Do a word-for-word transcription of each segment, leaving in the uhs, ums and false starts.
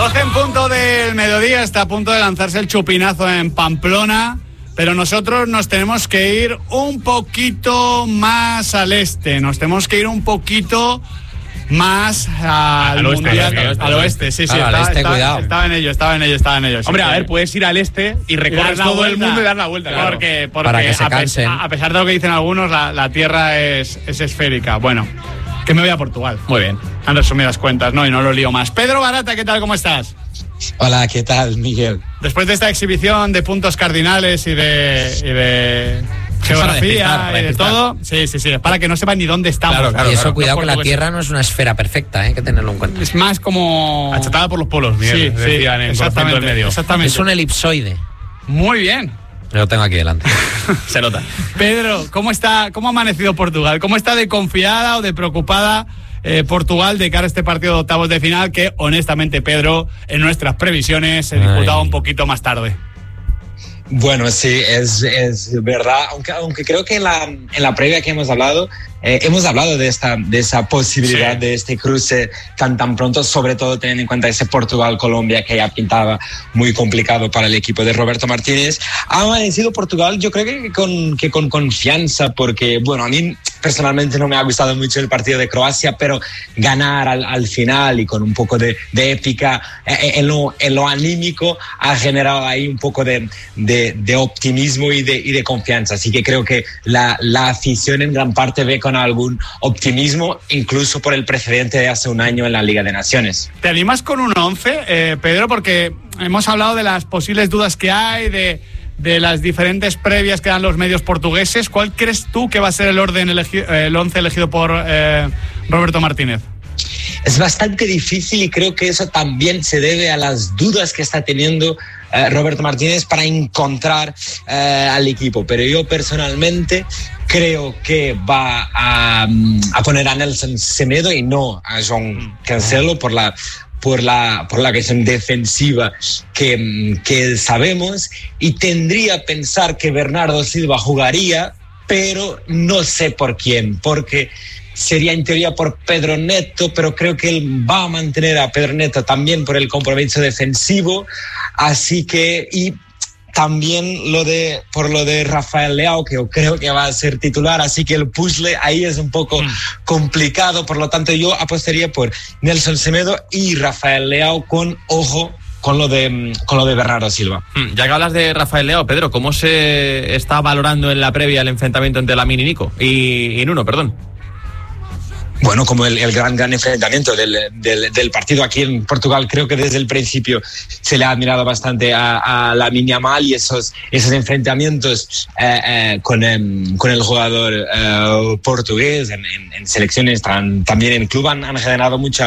doce en punto del mediodía, está a punto de lanzarse el chupinazo en Pamplona, pero nosotros nos tenemos que ir un poquito más al este, nos tenemos que ir un poquito más al, al oeste, mundial, al oeste, al oeste, sí, sí, claro, estaba, al este, estaba, cuidado. estaba en ello, estaba en ello, estaba en ello. Sí, Hombre, sí. a ver, puedes ir al este y recorres la todo vuelta. el mundo y dar la vuelta. Claro. Claro. Porque, porque Para que se a, pe- cansen. a pesar de lo que dicen algunos, la, la Tierra es, es esférica. Bueno, que me voy a Portugal. Muy bien. Han resumidas cuentas, ¿no? Y no lo lío más. Pedro Barata, ¿qué tal? ¿Cómo estás? Hola, ¿qué tal, Miguel? Después de esta exhibición de puntos cardinales y de, y de geografía despistar, para y de despistar. todo, sí, sí, sí, es para que no sepan ni dónde estamos. Claro, claro. y eso, cuidado, Los que la portugueses. Tierra no es una esfera perfecta, ¿eh? Hay que tenerlo en cuenta. Es más como... Achatada por los polos, Miguel, Sí, sí, decían en conocimiento exactamente, del medio. exactamente. Es un elipsoide. Muy bien. Lo tengo aquí delante. Se nota. Pedro, ¿cómo está, cómo ha amanecido Portugal? ¿Cómo está de confiada o de preocupada eh, Portugal de cara a este partido de octavos de final que, honestamente, Pedro, en nuestras previsiones se disputaba Ay. un poquito más tarde? Bueno, sí, es, es verdad, aunque, aunque creo que en la, en la previa que hemos hablado, eh, hemos hablado de, esta, de esa posibilidad Sí. de este cruce tan tan pronto, sobre todo teniendo en cuenta ese Portugal-Colombia que ya pintaba muy complicado para el equipo de Roberto Martínez. Ha amanecido Portugal, yo creo que con, que con confianza, porque, bueno, a mí personalmente no me ha gustado mucho el partido de Croacia, pero ganar al, al final y con un poco de, de épica eh, en, lo, en lo anímico ha generado ahí un poco de, de, de optimismo y de, y de confianza. Así que creo que la, la afición en gran parte ve con algún optimismo, incluso por el precedente de hace un año en la Liga de Naciones. ¿Te animas con un once, eh, Pedro? Porque hemos hablado de las posibles dudas que hay, de, de las diferentes previas que dan los medios portugueses. ¿Cuál crees tú que va a ser el orden elegi- el once elegido por eh, Roberto Martínez? Es bastante difícil y creo que eso también se debe a las dudas que está teniendo eh, Roberto Martínez para encontrar eh, al equipo. Pero yo personalmente creo que va a, a poner a Nelson Semedo y no a João Cancelo por la por la por la cuestión defensiva que, que sabemos, y tendría a pensar que Bernardo Silva jugaría, pero no sé por quién, porque sería en teoría por Pedro Neto, pero creo que él va a mantener a Pedro Neto también por el compromiso defensivo, así que, y también lo de, por lo de Rafael Leao, que yo creo que va a ser titular, así que el puzzle ahí es un poco mm. complicado, por lo tanto yo apostaría por Nelson Semedo y Rafael Leao con ojo con lo de con lo de Bernardo Silva. Ya que hablas de Rafael Leao, Pedro, ¿cómo se está valorando en la previa el enfrentamiento entre Lamine y Nico? Y, y Nuno, perdón. Bueno, como el, el gran, gran enfrentamiento del, del, del partido aquí en Portugal, creo que desde el principio se le ha admirado bastante a, a Lamine Yamal, y esos, esos enfrentamientos eh, eh, con, eh, con el jugador eh, portugués en, en, en selecciones, tan, también en club, han, han generado mucha,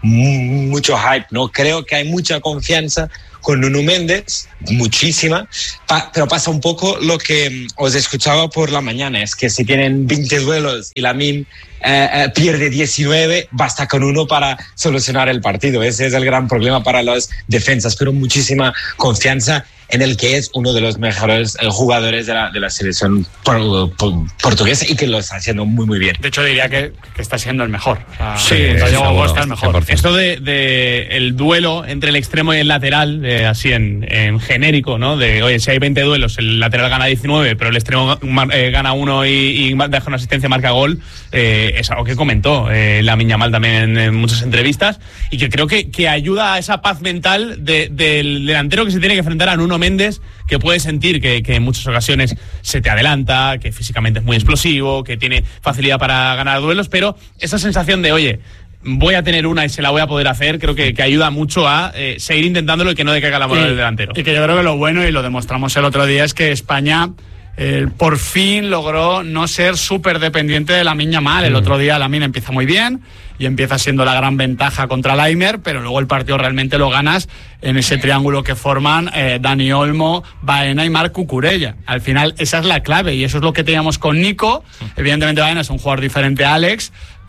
mucho hype, ¿no? Creo que hay mucha confianza con Nuno Méndez, muchísima, pa, pero pasa un poco lo que os escuchaba por la mañana, es que si tienen veinte duelos y Lamine eh, eh, pierde diecinueve, basta con uno para solucionar el partido. Ese es el gran problema para las defensas, pero muchísima confianza en el que es uno de los mejores eh, jugadores de la, de la selección por, por, portuguesa, y que lo está haciendo muy muy bien. De hecho diría que, que está siendo el mejor. O sea, Sí, Diego sí, Costa el mejor. cien por ciento. Esto de, de el duelo entre el extremo y el lateral, de, así en, en genérico, ¿no? De, oye, si hay veinte duelos, el lateral gana diecinueve, pero el extremo eh, gana uno y, y deja una asistencia, marca gol, eh, es algo que comentó eh, Lamine Yamal también en, en muchas entrevistas, y que creo que, que ayuda a esa paz mental de, del delantero que se tiene que enfrentar a Nuno Méndez, que puede sentir que, que en muchas ocasiones se te adelanta, que físicamente es muy explosivo, que tiene facilidad para ganar duelos, pero esa sensación de, oye, voy a tener una y se la voy a poder hacer, creo que, que ayuda mucho a eh, seguir intentándolo y que no decaiga la mano del delantero. Y que yo creo que lo bueno, y lo demostramos el otro día, es que España eh, por fin logró no ser súper dependiente de Lamine Yamal. El mm. otro día Lamine empieza muy bien y empieza siendo la gran ventaja contra Laimer, pero luego el partido realmente lo ganas en ese triángulo que forman eh, Dani Olmo, Baena y Marc Cucurella. Al final esa es la clave, y eso es lo que teníamos con Nico. Evidentemente Baena es un jugador diferente a Alex,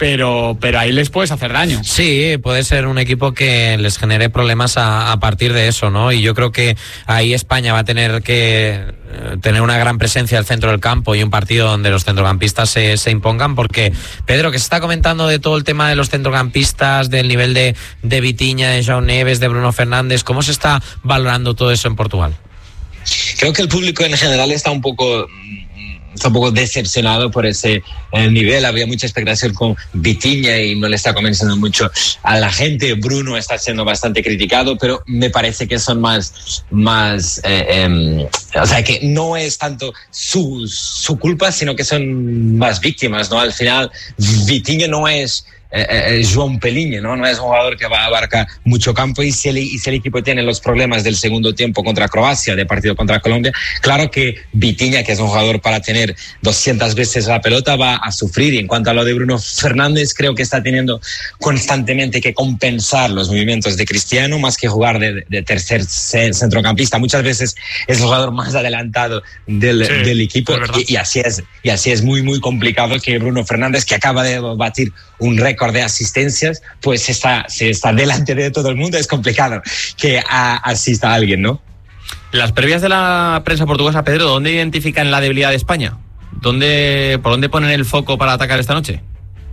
pero, pero ahí les puedes hacer daño. Sí, puede ser un equipo que les genere problemas a, a partir de eso, ¿no? Y yo creo que ahí España va a tener que tener una gran presencia al centro del campo y un partido donde los centrocampistas se, se impongan, porque, Pedro, que se está comentando de todo el tema de los centrocampistas, del nivel de, de Vitinha, de João Neves, de Bruno Fernández, ¿cómo se está valorando todo eso en Portugal? Creo que el público en general está un poco... está un poco decepcionado por ese eh, nivel. Había mucha expectación con Vitinha y no le está convenciendo mucho a la gente. Bruno está siendo bastante criticado, pero me parece que son más, más eh, eh, o sea, que no es tanto su, su culpa, sino que son más víctimas, ¿no? Al final, Vitinha no es Eh, eh, João Pelinha, ¿no? No es un jugador que va a abarcar mucho campo, y si, el, y si el equipo tiene los problemas del segundo tiempo contra Croacia, de partido contra Colombia, claro que Vitinha, que es un jugador para tener doscientas veces la pelota, va a sufrir. Y en cuanto a lo de Bruno Fernández, creo que está teniendo constantemente que compensar los movimientos de Cristiano, más que jugar de, de tercer centrocampista. Muchas veces es el jugador más adelantado del, sí, del equipo, y, y así es, y así es muy muy complicado que Bruno Fernández, que acaba de batir un récord de asistencias, pues está, se está delante de todo el mundo. Es complicado que a, asista a alguien, ¿no? Las previas de la prensa portuguesa, Pedro, ¿dónde identifican la debilidad de España? ¿Dónde, ¿Por dónde ponen el foco para atacar esta noche?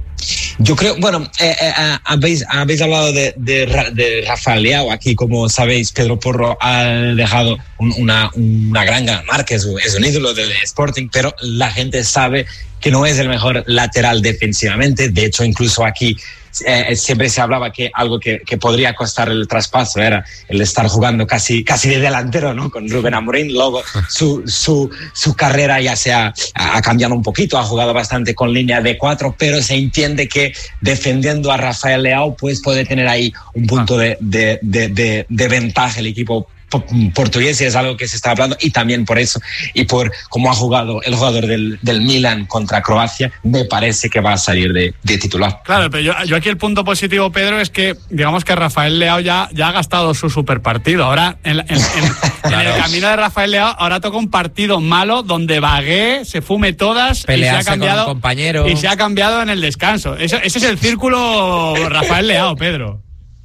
Yo creo, bueno, eh, eh, habéis, habéis hablado de, de, de Rafael Leao. Aquí, como sabéis, Pedro Porro ha dejado un, una, una gran marca, es, es un ídolo del Sporting, pero la gente sabe que no es el mejor lateral defensivamente. De hecho, incluso aquí eh, siempre se hablaba que algo que, que podría costar el traspaso era el estar jugando casi, casi de delantero, ¿no? Con Rubén Amorim. Luego su, su, su carrera ya se ha, ha cambiado un poquito, ha jugado bastante con línea de cuatro, pero se entiende que defendiendo a Rafael Leao pues puede tener ahí un punto de, de, de, de, de ventaja el equipo portugués, y es algo que se está hablando, y también por eso y por cómo ha jugado el jugador del, del Milan contra Croacia, me parece que va a salir de, de titular. Claro, pero yo, yo aquí el punto positivo, Pedro, es que digamos que Rafael Leao ya, ya ha gastado su super partido. Ahora en, en, en, claro. en el camino de Rafael Leao ahora toca un partido malo donde vaguee, se fume todas, pelearse y se ha cambiado con un compañero. y se ha cambiado en el descanso. Eso, ese es el círculo Rafael Leao, Pedro.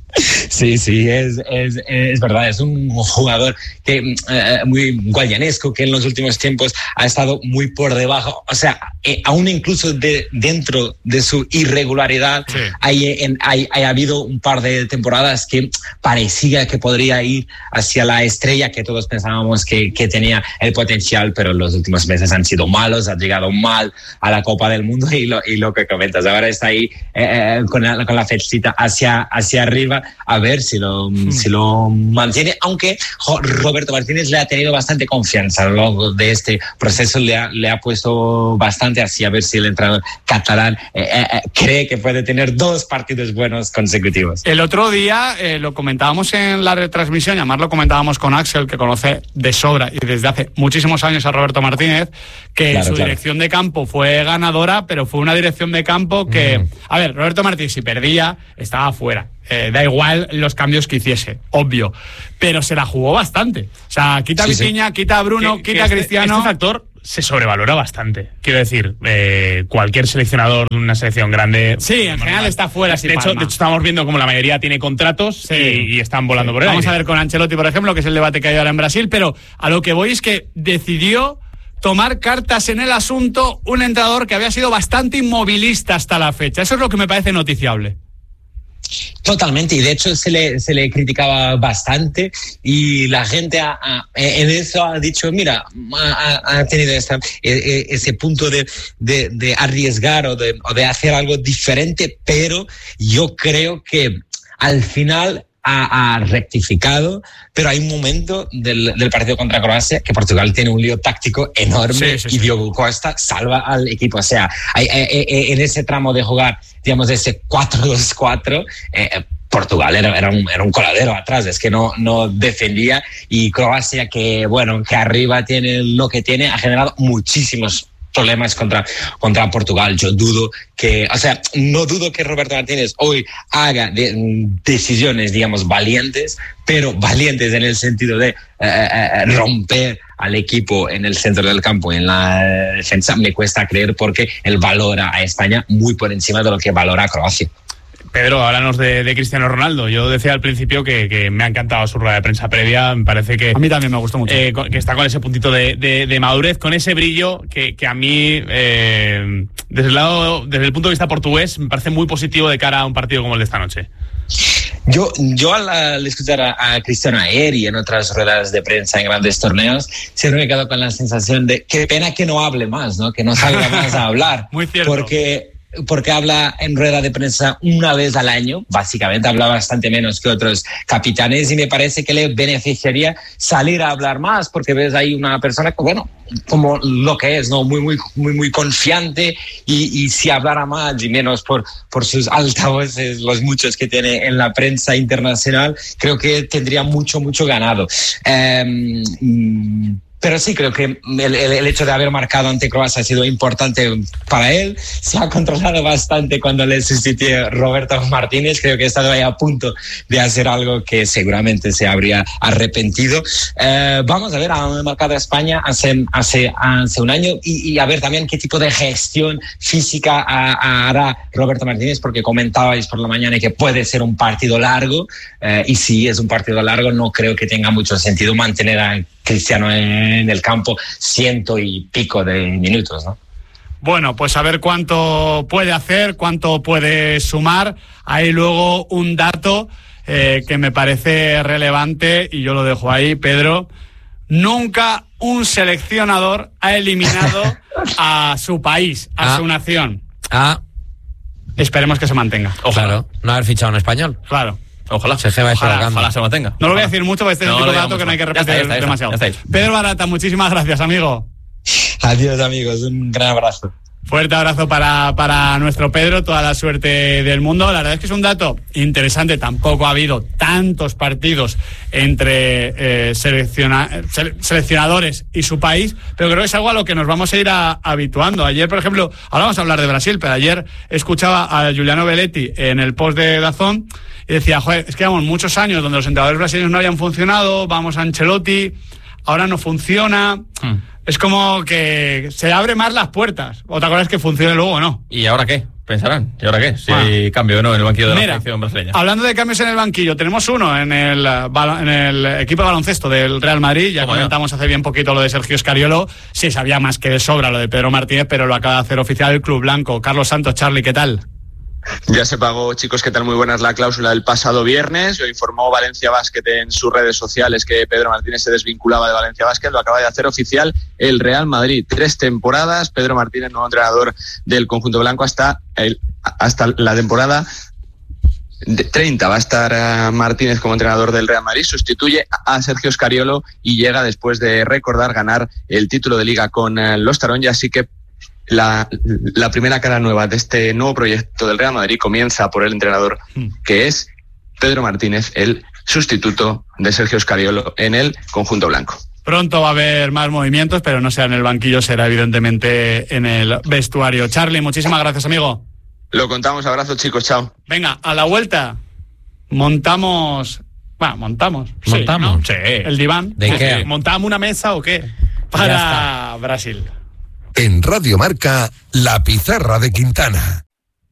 Sí, sí, es, es, es verdad, es un jugador que eh, muy guayanesco, que en los últimos tiempos ha estado muy por debajo, o sea, eh, aún incluso de, dentro de su irregularidad, sí. hay, en, hay, hay habido un par de temporadas que parecía que podría ir hacia la estrella, que todos pensábamos que, que tenía el potencial, pero los últimos meses han sido malos, ha llegado mal a la Copa del Mundo, y lo, y lo que comentas, ahora está ahí eh, con, la, con la flechita hacia, hacia arriba, a ver si lo, hmm. si lo mantiene, aunque Roberto Martínez le ha tenido bastante confianza a lo largo de este proceso, le ha, le ha puesto bastante así, a ver si el entrenador catalán eh, eh, cree que puede tener dos partidos buenos consecutivos. El otro día eh, lo comentábamos en la retransmisión, y además lo comentábamos con Axel, que conoce de sobra y desde hace muchísimos años a Roberto Martínez, que claro, su claro. dirección de campo fue ganadora, pero fue una dirección de campo que, mm. a ver, Roberto Martínez si perdía estaba fuera. Eh, da igual los cambios que hiciese, obvio, pero se la jugó bastante. O sea, quita a sí, Vitinha, sí. quita a Bruno, que, quita que a este, Cristiano. Este factor se sobrevalora bastante. Quiero decir, eh, cualquier seleccionador de una selección grande... Sí, en general está fuera. De hecho, de hecho, estamos viendo como la mayoría tiene contratos sí. y, y están volando sí. por ahí. Vamos a ver con Ancelotti, por ejemplo, que es el debate que hay ahora en Brasil, pero a lo que voy es que decidió tomar cartas en el asunto un entrenador que había sido bastante inmovilista hasta la fecha. Eso es lo que me parece noticiable. Totalmente, y de hecho se le, se le criticaba bastante, y la gente ha, ha, en eso ha dicho, mira, ha, ha tenido esta, ese punto de, de, de arriesgar o de, o de hacer algo diferente, pero yo creo que al final ha, ha rectificado, pero hay un momento del, del partido contra Croacia que Portugal tiene un lío táctico enorme, sí, sí, sí. y Diogo Costa salva al equipo. O sea, hay, hay, hay, en ese tramo de jugar, digamos, ese cuatro dos cuatro, eh, Portugal era, era, un, era un coladero atrás, es que no, no defendía, y Croacia, que bueno, que arriba tiene lo que tiene, ha generado muchísimos problemas contra, contra Portugal. Yo dudo que, o sea, no dudo que Roberto Martínez hoy haga de, decisiones, digamos, valientes, pero valientes en el sentido de eh, eh, romper al equipo en el centro del campo, en la defensa, me cuesta creer porque él valora a España muy por encima de lo que valora a Croacia. Pedro, háblanos de, de Cristiano Ronaldo. Yo decía al principio que, que me ha encantado su rueda de prensa previa. Me parece que... A mí también me gustó mucho. Eh, que está con ese puntito de, de, de madurez, con ese brillo que, que a mí, eh, desde el lado, desde el punto de vista portugués, me parece muy positivo de cara a un partido como el de esta noche. Yo, yo al, al escuchar a, a Cristiano ayer y en otras ruedas de prensa en grandes torneos, siempre me quedo con la sensación de qué pena que no hable más, ¿no? Que no salga más a hablar. Muy cierto. Porque... porque habla en rueda de prensa una vez al año, básicamente habla bastante menos que otros capitanes y me parece que le beneficiaría salir a hablar más porque ves ahí una persona que, bueno, como lo que es, ¿no? Muy, muy, muy, muy confiante y, y si hablara más y menos por, por sus altavoces, los muchos que tiene en la prensa internacional, creo que tendría mucho, mucho ganado. Eh, Pero sí, creo que el, el, el hecho de haber marcado ante Croacia ha sido importante para él. Se ha controlado bastante cuando le sustituyó Roberto Martínez. Creo que ha estado ahí a punto de hacer algo que seguramente se habría arrepentido. Eh, vamos a ver, ha marcado a España hace, hace, hace un año y, y a ver también qué tipo de gestión física hará Roberto Martínez, porque comentabais por la mañana que puede ser un partido largo eh, y si es un partido largo no creo que tenga mucho sentido mantener a Cristiano en el campo ciento y pico de minutos, ¿no? Bueno, pues a ver cuánto puede hacer, cuánto puede sumar. Hay luego un dato eh, que me parece relevante y yo lo dejo ahí, Pedro. Nunca un seleccionador ha eliminado a su país, a ah. su nación. Ah. Esperemos que se mantenga. Ojalá. Claro, no haber fichado en español. Claro. Ojalá. Se ojalá, ojalá se mantenga. No lo voy a decir mucho porque este es el tipo de dato que no hay que repetir está, está, demasiado. está, está, está. Pedro Barata, muchísimas gracias, amigo. Adiós, amigos. Un gran abrazo. Fuerte abrazo para, para nuestro Pedro, toda la suerte del mundo. La verdad es que es un dato interesante. Tampoco ha habido tantos partidos entre eh, selecciona, sele, seleccionadores y su país, pero creo que es algo a lo que nos vamos a ir a, habituando. Ayer, por ejemplo, ahora vamos a hablar de Brasil, pero ayer escuchaba a Giuliano Belletti en el post de DAZN y decía, joder, es que llevamos muchos años donde los entrenadores brasileños no habían funcionado, vamos a Ancelotti, ahora no funciona... Hmm. Es como que se abren más las puertas. ¿O te acuerdas que funcione luego o no? ¿Y ahora qué? Pensarán. ¿Y ahora qué? Si bueno. hay cambio o no en el banquillo de Mira, la selección brasileña. Hablando de cambios en el banquillo, tenemos uno en el, en el equipo de baloncesto del Real Madrid. Ya comentamos ya? hace bien poquito lo de Sergio Scariolo. Se sabía más que de sobra lo de Pedro Martínez, pero lo acaba de hacer oficial el Club Blanco. Carlos Santos, Charlie, ¿qué tal? Ya se pagó, chicos, ¿qué tal? Muy buenas, la cláusula del pasado viernes. Lo informó Valencia Basket en sus redes sociales que Pedro Martínez se desvinculaba de Valencia Basket. Lo acaba de hacer oficial el Real Madrid. Tres temporadas, Pedro Martínez, nuevo entrenador del conjunto blanco hasta, el, hasta la temporada treinta. Va a estar uh, Martínez como entrenador del Real Madrid. Sustituye a Sergio Scariolo y llega después de recordar ganar el título de Liga con uh, los Taronja. Así que La, la primera cara nueva de este nuevo proyecto del Real Madrid comienza por el entrenador que es Pedro Martínez, el sustituto de Sergio Scariolo en el conjunto blanco. Pronto va a haber más movimientos, pero no será en el banquillo, será evidentemente en el vestuario. Charlie, muchísimas gracias, amigo. Lo contamos, abrazo, chicos, chao. Venga, a la vuelta montamos... Bueno, montamos. ¿Montamos? Sí, ¿no? Sí. El diván. ¿De qué? Sí. ¿Montamos una mesa o qué? Para Brasil. En Radio Marca, la pizarra de Quintana.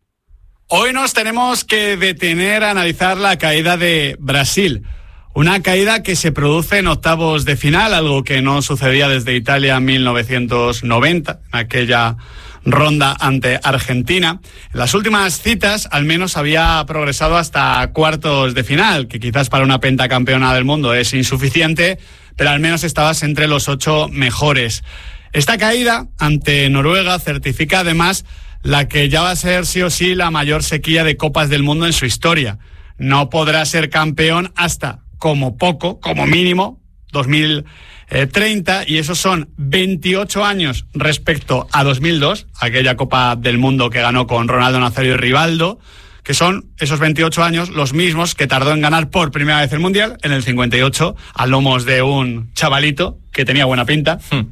Hoy nos tenemos que detener a analizar la caída de Brasil. Una caída que se produce en octavos de final, algo que no sucedía desde Italia en mil novecientos noventa, en aquella ronda ante Argentina. En las últimas citas, al menos había progresado hasta cuartos de final, que quizás para una pentacampeona del mundo es insuficiente, pero al menos estabas entre los ocho mejores. Esta caída ante Noruega certifica además la que ya va a ser sí o sí la mayor sequía de Copas del Mundo en su historia. No podrá ser campeón hasta, como poco, como mínimo, dos mil treinta, y esos son veintiocho años respecto a dos mil dos, aquella Copa del Mundo que ganó con Ronaldo Nazario y Rivaldo, que son esos veintiocho años los mismos que tardó en ganar por primera vez el Mundial en el cincuenta y ocho, a lomos de un chavalito que tenía buena pinta. Hmm.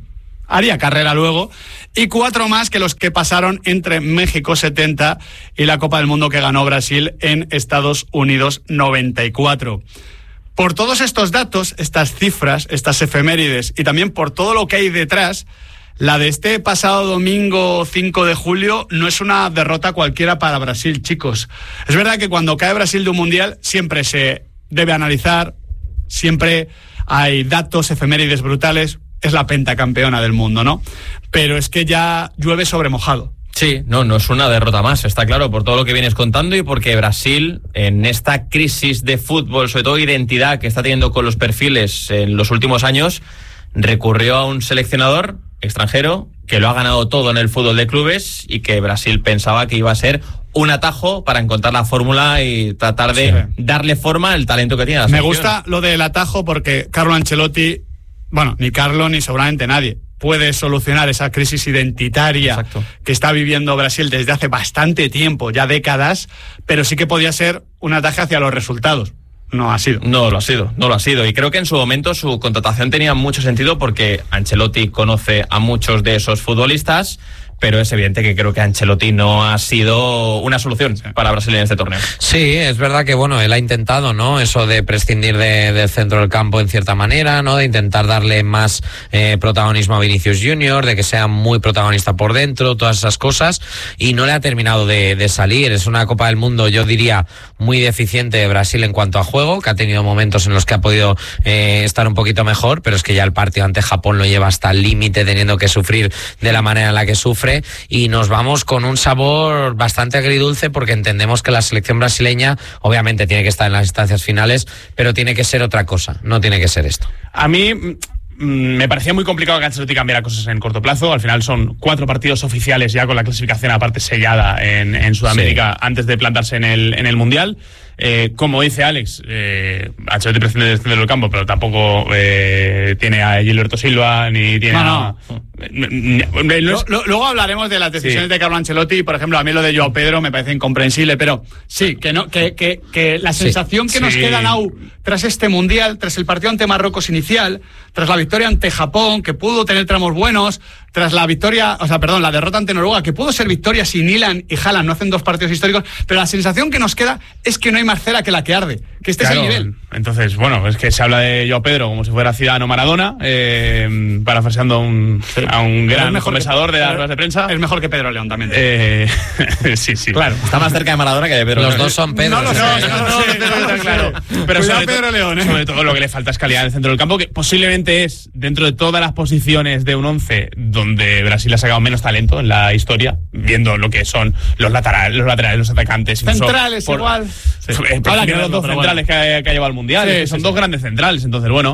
haría carrera luego, y cuatro más que los que pasaron entre México setenta y la Copa del Mundo que ganó Brasil en Estados Unidos noventa y cuatro. Por todos estos datos, estas cifras, estas efemérides, y también por todo lo que hay detrás, la de este pasado domingo cinco de julio no es una derrota cualquiera para Brasil, chicos. Es verdad que cuando cae Brasil de un mundial siempre se debe analizar, siempre hay datos, efemérides brutales, es la pentacampeona del mundo, ¿no? Pero es que ya llueve sobre mojado. Sí, no, no es una derrota más, está claro, por todo lo que vienes contando y porque Brasil, en esta crisis de fútbol, sobre todo identidad que está teniendo con los perfiles en los últimos años, recurrió a un seleccionador extranjero que lo ha ganado todo en el fútbol de clubes y que Brasil pensaba que iba a ser un atajo para encontrar la fórmula y tratar de sí. darle forma al talento que tiene la selección. Me gusta lo del atajo porque Carlo Ancelotti, bueno, ni Carlo ni seguramente nadie puede solucionar esa crisis identitaria Exacto. que está viviendo Brasil desde hace bastante tiempo, ya décadas, pero sí que podía ser un ataque hacia los resultados. No ha sido. No lo ha sido, no lo ha sido. Y creo que en su momento su contratación tenía mucho sentido porque Ancelotti conoce a muchos de esos futbolistas, pero es evidente que creo que Ancelotti no ha sido una solución sí. para Brasil en este torneo. Sí, es verdad que bueno, él ha intentado, ¿no? Eso de prescindir de, del centro del campo en cierta manera, ¿no? De intentar darle más eh, protagonismo a Vinicius Junior, de que sea muy protagonista por dentro, todas esas cosas, y no le ha terminado de, de salir. Es una Copa del Mundo, yo diría, muy deficiente de Brasil en cuanto a juego, que ha tenido momentos en los que ha podido eh, estar un poquito mejor, pero es que ya el partido ante Japón lo lleva hasta el límite, teniendo que sufrir de la manera en la que sufre. Y nos vamos con un sabor bastante agridulce porque entendemos que la selección brasileña obviamente tiene que estar en las instancias finales, pero tiene que ser otra cosa, no tiene que ser esto. A mí me parecía muy complicado que Ancelotti cambiara cosas en corto plazo. Al final son cuatro partidos oficiales ya con la clasificación aparte sellada en, en Sudamérica sí. antes de plantarse en el, en el Mundial. Eh, como dice Alex, eh, Ancelotti prescinde del centro del campo, pero tampoco eh, tiene a Gilberto Silva ni tiene no, a... No. Luego hablaremos de las decisiones sí. de Carlo Ancelotti. Por ejemplo, a mí lo de Joao Pedro me parece incomprensible, pero sí, que no que, que, que la sensación sí. que nos sí. queda, Nau, tras este Mundial, tras el partido ante Marruecos inicial, tras la victoria ante Japón, que pudo tener tramos buenos, tras la victoria, o sea, perdón, la derrota ante Noruega, que pudo ser victoria si Nilan y Haaland no hacen dos partidos históricos, pero la sensación que nos queda es que no hay más cera que la que arde, que este claro, es el nivel. Entonces, bueno, es que se habla de Joao Pedro como si fuera Zidane o Maradona, eh, parafraseando a un, sí. a un gran conversador de las ruedas de prensa. Es mejor que Pedro León también. Eh, sí, sí. Claro. Está más cerca de Maradona que de Pedro Los León. dos son Pedro. No lo sé, no, no, no, no, sé, no, no, no, claro. Pero sobre, Pedro León, ¿eh? sobre todo lo que le falta es calidad en el centro del campo, que posiblemente es, dentro de todas las posiciones de un once, donde Brasil ha sacado menos talento en la historia, viendo lo que son los laterales, los laterales, los atacantes. Centrales por, igual. Sí. Eh, Ahora que los dos centrales bueno. que, ha, que ha llevado al Mundial, sí, que son sí, dos sí. grandes centrales. Entonces, bueno,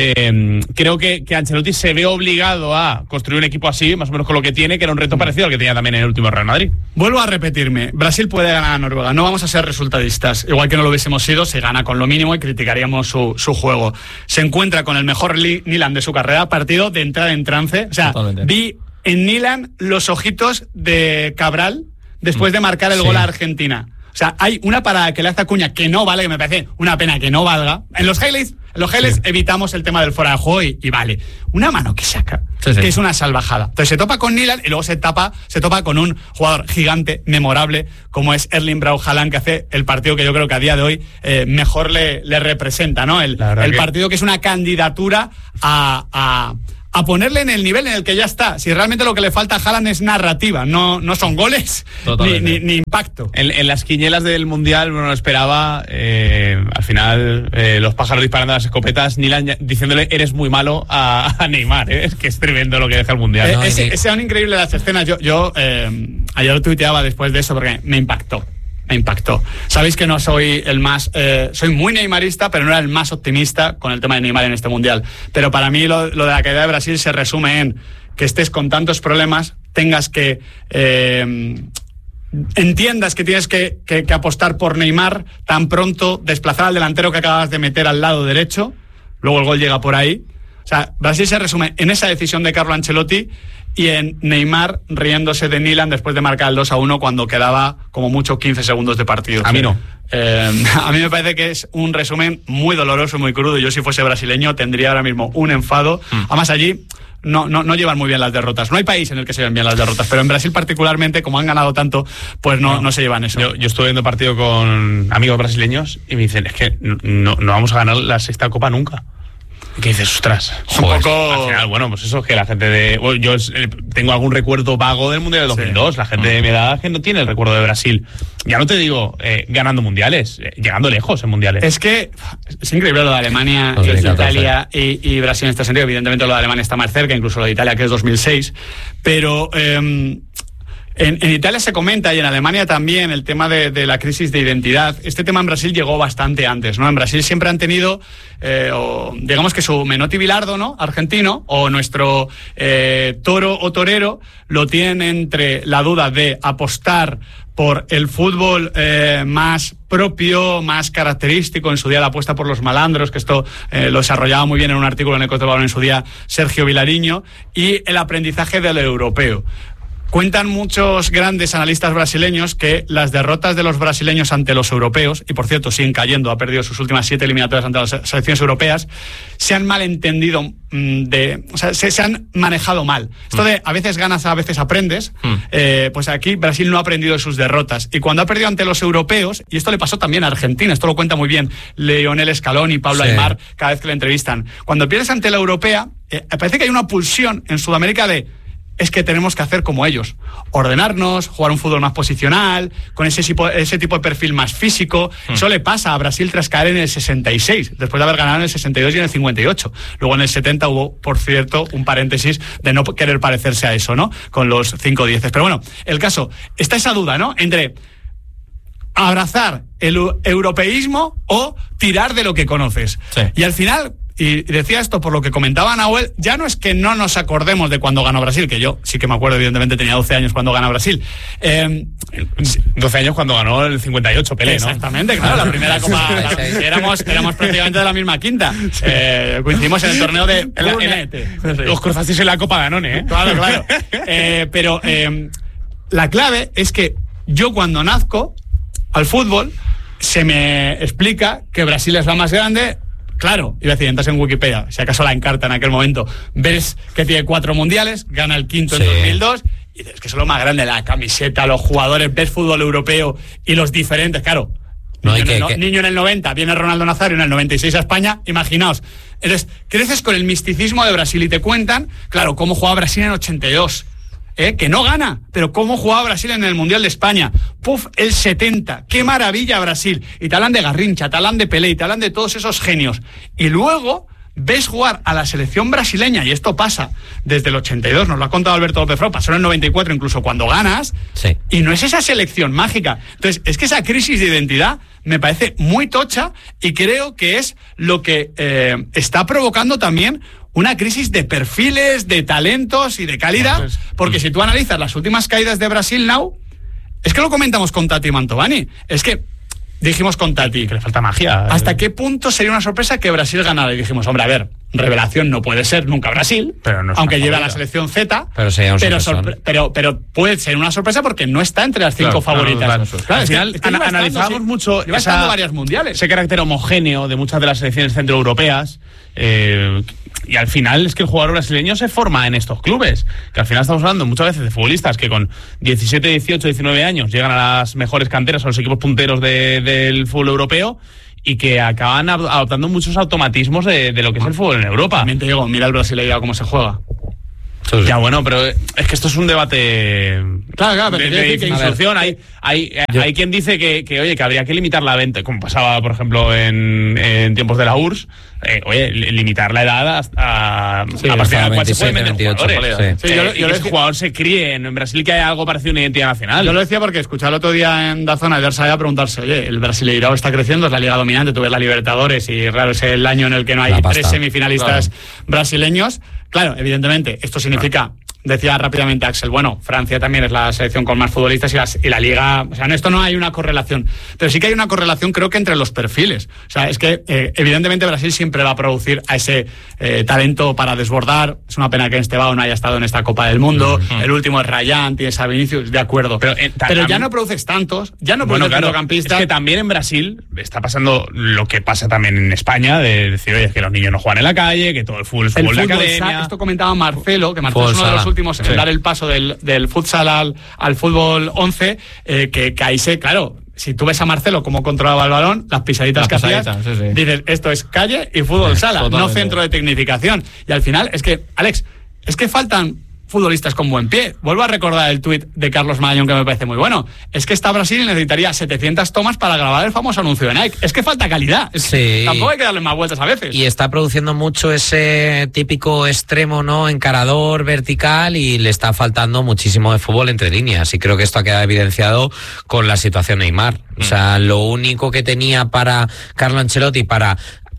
eh, creo que, que Ancelotti se ve obligado a construir un equipo así, más o menos con lo que tiene, que era un reto parecido al que tenía también en el último Real Madrid. Vuelvo a repetirme, Brasil puede ganar a Noruega, no vamos a ser resultadistas, igual que no lo hubiésemos sido, se gana con lo mínimo y criticaríamos su, su juego. Se encuentra con el mejor Nilan de su carrera, partido de entrada en trance, o sea, Totalmente. vi en Nilan los ojitos de Cabral después de marcar el sí. gol a Argentina. O sea, hay una parada que le hace Acuña que no vale, que me parece una pena que no valga. En los highlights, en los highlights sí. evitamos el tema del fuera de juego y, y vale. Una mano que saca, sí, sí. que es una salvajada. Entonces se topa con Nilan y luego se tapa, se topa con un jugador gigante, memorable, como es Erling Braut Haaland, que hace el partido que yo creo que a día de hoy eh, mejor le, le representa, ¿no? El, el que... partido que es una candidatura a... a a ponerle en el nivel en el que ya está. Si realmente lo que le falta a Haaland es narrativa, no, no son goles ni, ni, ni impacto. En, en las quinielas del Mundial uno no esperaba, eh, al final eh, los pájaros disparando las escopetas, Nilan diciéndole eres muy malo a, a Neymar, ¿eh? Es que es tremendo lo que deja el Mundial. Eh, ¿no? es, son increíbles las escenas. Yo, yo eh, ayer lo tuiteaba después de eso porque me impactó. Me impactó. Sabéis que no soy el más... Eh, soy muy neymarista, pero no era el más optimista con el tema de Neymar en este Mundial. Pero para mí lo, lo de la caída de Brasil se resume en que estés con tantos problemas, tengas que... Eh, entiendas que tienes que, que, que apostar por Neymar tan pronto, desplazar al delantero que acabas de meter al lado derecho, luego el gol llega por ahí. O sea, Brasil se resume en esa decisión de Carlo Ancelotti y en Neymar riéndose de Milan después de marcar el dos a uno cuando quedaba como mucho quince segundos de partido. A mí no. Eh, a mí me parece que es un resumen muy doloroso, muy crudo. Yo, si fuese brasileño, tendría ahora mismo un enfado. Mm. Además, allí no, no, no llevan muy bien las derrotas. No hay país en el que se lleven bien las derrotas, pero en Brasil particularmente, como han ganado tanto, pues no, no. no se llevan eso. Yo, yo estuve viendo partido con amigos brasileños y me dicen, es que no, no vamos a ganar la sexta copa nunca. ¿Qué dices? Ostras, joder, un poco... Al final, bueno, pues eso es que la gente de... Bueno, yo eh, tengo algún recuerdo vago del Mundial del dos mil dos. Sí. La gente de mi edad que no tiene el recuerdo de Brasil. Ya no te digo eh, ganando mundiales, eh, llegando lejos en mundiales. Es que es increíble lo de Alemania, y Italia y, y Brasil en este sentido. Evidentemente lo de Alemania está más cerca, incluso lo de Italia, que es dos mil seis. Pero... Eh, En, en Italia se comenta y en Alemania también el tema de, de la crisis de identidad. Este tema en Brasil llegó bastante antes, ¿no? En Brasil siempre han tenido, eh, o, digamos que su Menotti Bilardo, ¿no? Argentino, o nuestro eh, toro o torero, lo tienen entre la duda de apostar por el fútbol eh, más propio, más característico. En su día la apuesta por los malandros, que esto eh, lo desarrollaba muy bien en un artículo en el Ecos del Balón en su día Sergio Vilariño, y el aprendizaje del europeo. Cuentan muchos grandes analistas brasileños que las derrotas de los brasileños ante los europeos, y por cierto siguen cayendo, ha perdido sus últimas siete eliminatorias ante las selecciones europeas, se han malentendido, de, o sea, se, se han manejado mal. Esto de a veces ganas, a veces aprendes, mm. eh, pues aquí Brasil no ha aprendido de sus derrotas. Y cuando ha perdido ante los europeos, y esto le pasó también a Argentina, esto lo cuenta muy bien Lionel Scaloni y Pablo sí. Aimar cada vez que le entrevistan. Cuando pierdes ante la europea, eh, parece que hay una pulsión en Sudamérica de... es que tenemos que hacer como ellos, ordenarnos, jugar un fútbol más posicional, con ese tipo, ese tipo de perfil más físico. Mm. Eso le pasa a Brasil tras caer en el sesenta y seis, después de haber ganado en el sesenta y dos y en el cincuenta y ocho. Luego en el setenta hubo, por cierto, un paréntesis de no querer parecerse a eso, ¿no? Con los cinco dieces. Pero bueno, el caso, está esa duda, ¿no? Entre abrazar el europeísmo o tirar de lo que conoces. Sí. Y al final... Y decía esto por lo que comentaba Nahuel, ya no es que no nos acordemos de cuando ganó Brasil, que yo sí que me acuerdo, evidentemente tenía doce años cuando ganó Brasil. Eh, doce años cuando ganó el cincuenta y ocho, Pelé, ¿no? Exactamente, claro, la primera copa, la, éramos, éramos prácticamente de la misma quinta. Eh, coincidimos en el torneo de... En la, en la, los cruzasteis en la Copa Danone, ¿eh? Claro, claro. Eh, pero eh, la clave es que yo cuando nazco al fútbol se me explica que Brasil es la más grande. Claro, iba a decir, entras en Wikipedia, si acaso la encarta en aquel momento, ves que tiene cuatro mundiales, gana el quinto sí. en dos mil dos, y dices que es lo más grande, la camiseta, los jugadores, ves fútbol europeo y los diferentes, claro. No, niño, que, en el, que... niño en el noventa, viene Ronaldo Nazario en el noventa y seis a España, imaginaos. Entonces, creces con el misticismo de Brasil y te cuentan, claro, cómo jugaba Brasil en el ochenta y dos. ¿Eh? Que no gana, pero cómo jugaba Brasil en el Mundial de España. Puf, el setenta, qué maravilla Brasil. Y te hablan de Garrincha, te hablan de Pelé, y te hablan de todos esos genios. Y luego ves jugar a la selección brasileña, y esto pasa desde el ochenta y dos, nos lo ha contado Alberto López Frau, pasó en el noventa y cuatro incluso cuando ganas, sí. y no es esa selección mágica. Entonces, es que esa crisis de identidad me parece muy tocha, y creo que es lo que eh, está provocando también una crisis de perfiles, de talentos y de calidad, porque si tú analizas las últimas caídas de Brasil, Now, es que lo comentamos con Tati Mantovani, es que dijimos con Tati que le falta magia. ¿Hasta qué punto sería una sorpresa que Brasil ganara? Y dijimos, hombre, a ver, revelación no puede ser nunca Brasil, pero no, aunque lleve a la selección Z, pero, sería un pero, sorpre- pero, pero puede ser una sorpresa porque no está entre las cinco claro, favoritas. Claro, claro, claro, al final es que, es que analizábamos sí, mucho esa, varias mundiales. ese carácter homogéneo de muchas de las selecciones centroeuropeas. Eh, y al final es que el jugador brasileño se forma en estos clubes, que al final estamos hablando muchas veces de futbolistas que con diecisiete, dieciocho, diecinueve años llegan a las mejores canteras, a los equipos punteros de, del fútbol europeo, y que acaban adoptando muchos automatismos de, de lo que es el fútbol en Europa. También te digo, mira el brasileño cómo se juega. Sí. Ya bueno, pero es que esto es un debate claro, claro, de, de difícil solución. Hay, hay, hay quien dice que, que, oye, que habría que limitar la venta, como pasaba, por ejemplo, en, en tiempos de la U R S S. Eh, oye, limitar la edad hasta sí, a partir de la cual se pueden meter veintiocho, jugadores. Sí. Sí, eh, yo, yo y que ese decía, jugador se críe en Brasil, que hay algo parecido a una identidad nacional. Yo lo decía porque escuché el otro día en Dazón a Eder Saia preguntarse, oye, el Brasileirao está creciendo, es la liga dominante, tú ves la Libertadores y raro es el año en el que no hay tres semifinalistas claro. brasileños. Claro, evidentemente, esto significa... Decía rápidamente Axel, bueno, Francia también es la selección con más futbolistas y, las, y la Liga, o sea, en esto no hay una correlación, pero sí que hay una correlación creo que entre los perfiles, o sea, es que eh, evidentemente Brasil siempre va a producir a ese eh, talento para desbordar, es una pena que Estevao no haya estado en esta Copa del Mundo, uh-huh. El último es Rayán, tienes a Vinicius, de acuerdo, pero, eh, pero ya no produces tantos, ya no produces bueno, centrocampistas. Claro, es que también en Brasil está pasando lo que pasa también en España, de decir, oye, es que los niños no juegan en la calle, que todo el fútbol es fútbol, el de fútbol academia. Sa- esto comentaba Marcelo, que Marcelo es uno de los últimos en sí. dar el paso del, del futsal al, al fútbol once, eh, que, que ahí se, claro, si tú ves a Marcelo cómo controlaba el balón, las pisaditas las que hacía, sí, sí. dices, esto es calle y fútbol sí, sala, totalmente. No centro de tecnificación. Y al final, es que, Alex, es que faltan futbolistas con buen pie. Vuelvo a recordar el tuit de Carlos Marañón que me parece muy bueno. Es que esta Brasil necesitaría setecientas tomas para grabar el famoso anuncio de Nike. Es que falta calidad. Es sí. que tampoco hay que darle más vueltas a veces. Y está produciendo mucho ese típico extremo, ¿no? Encarador, vertical, y le está faltando muchísimo de fútbol entre líneas. Y creo que esto ha quedado evidenciado con la situación Neymar. Mm. O sea, lo único que tenía para Carlo Ancelotti para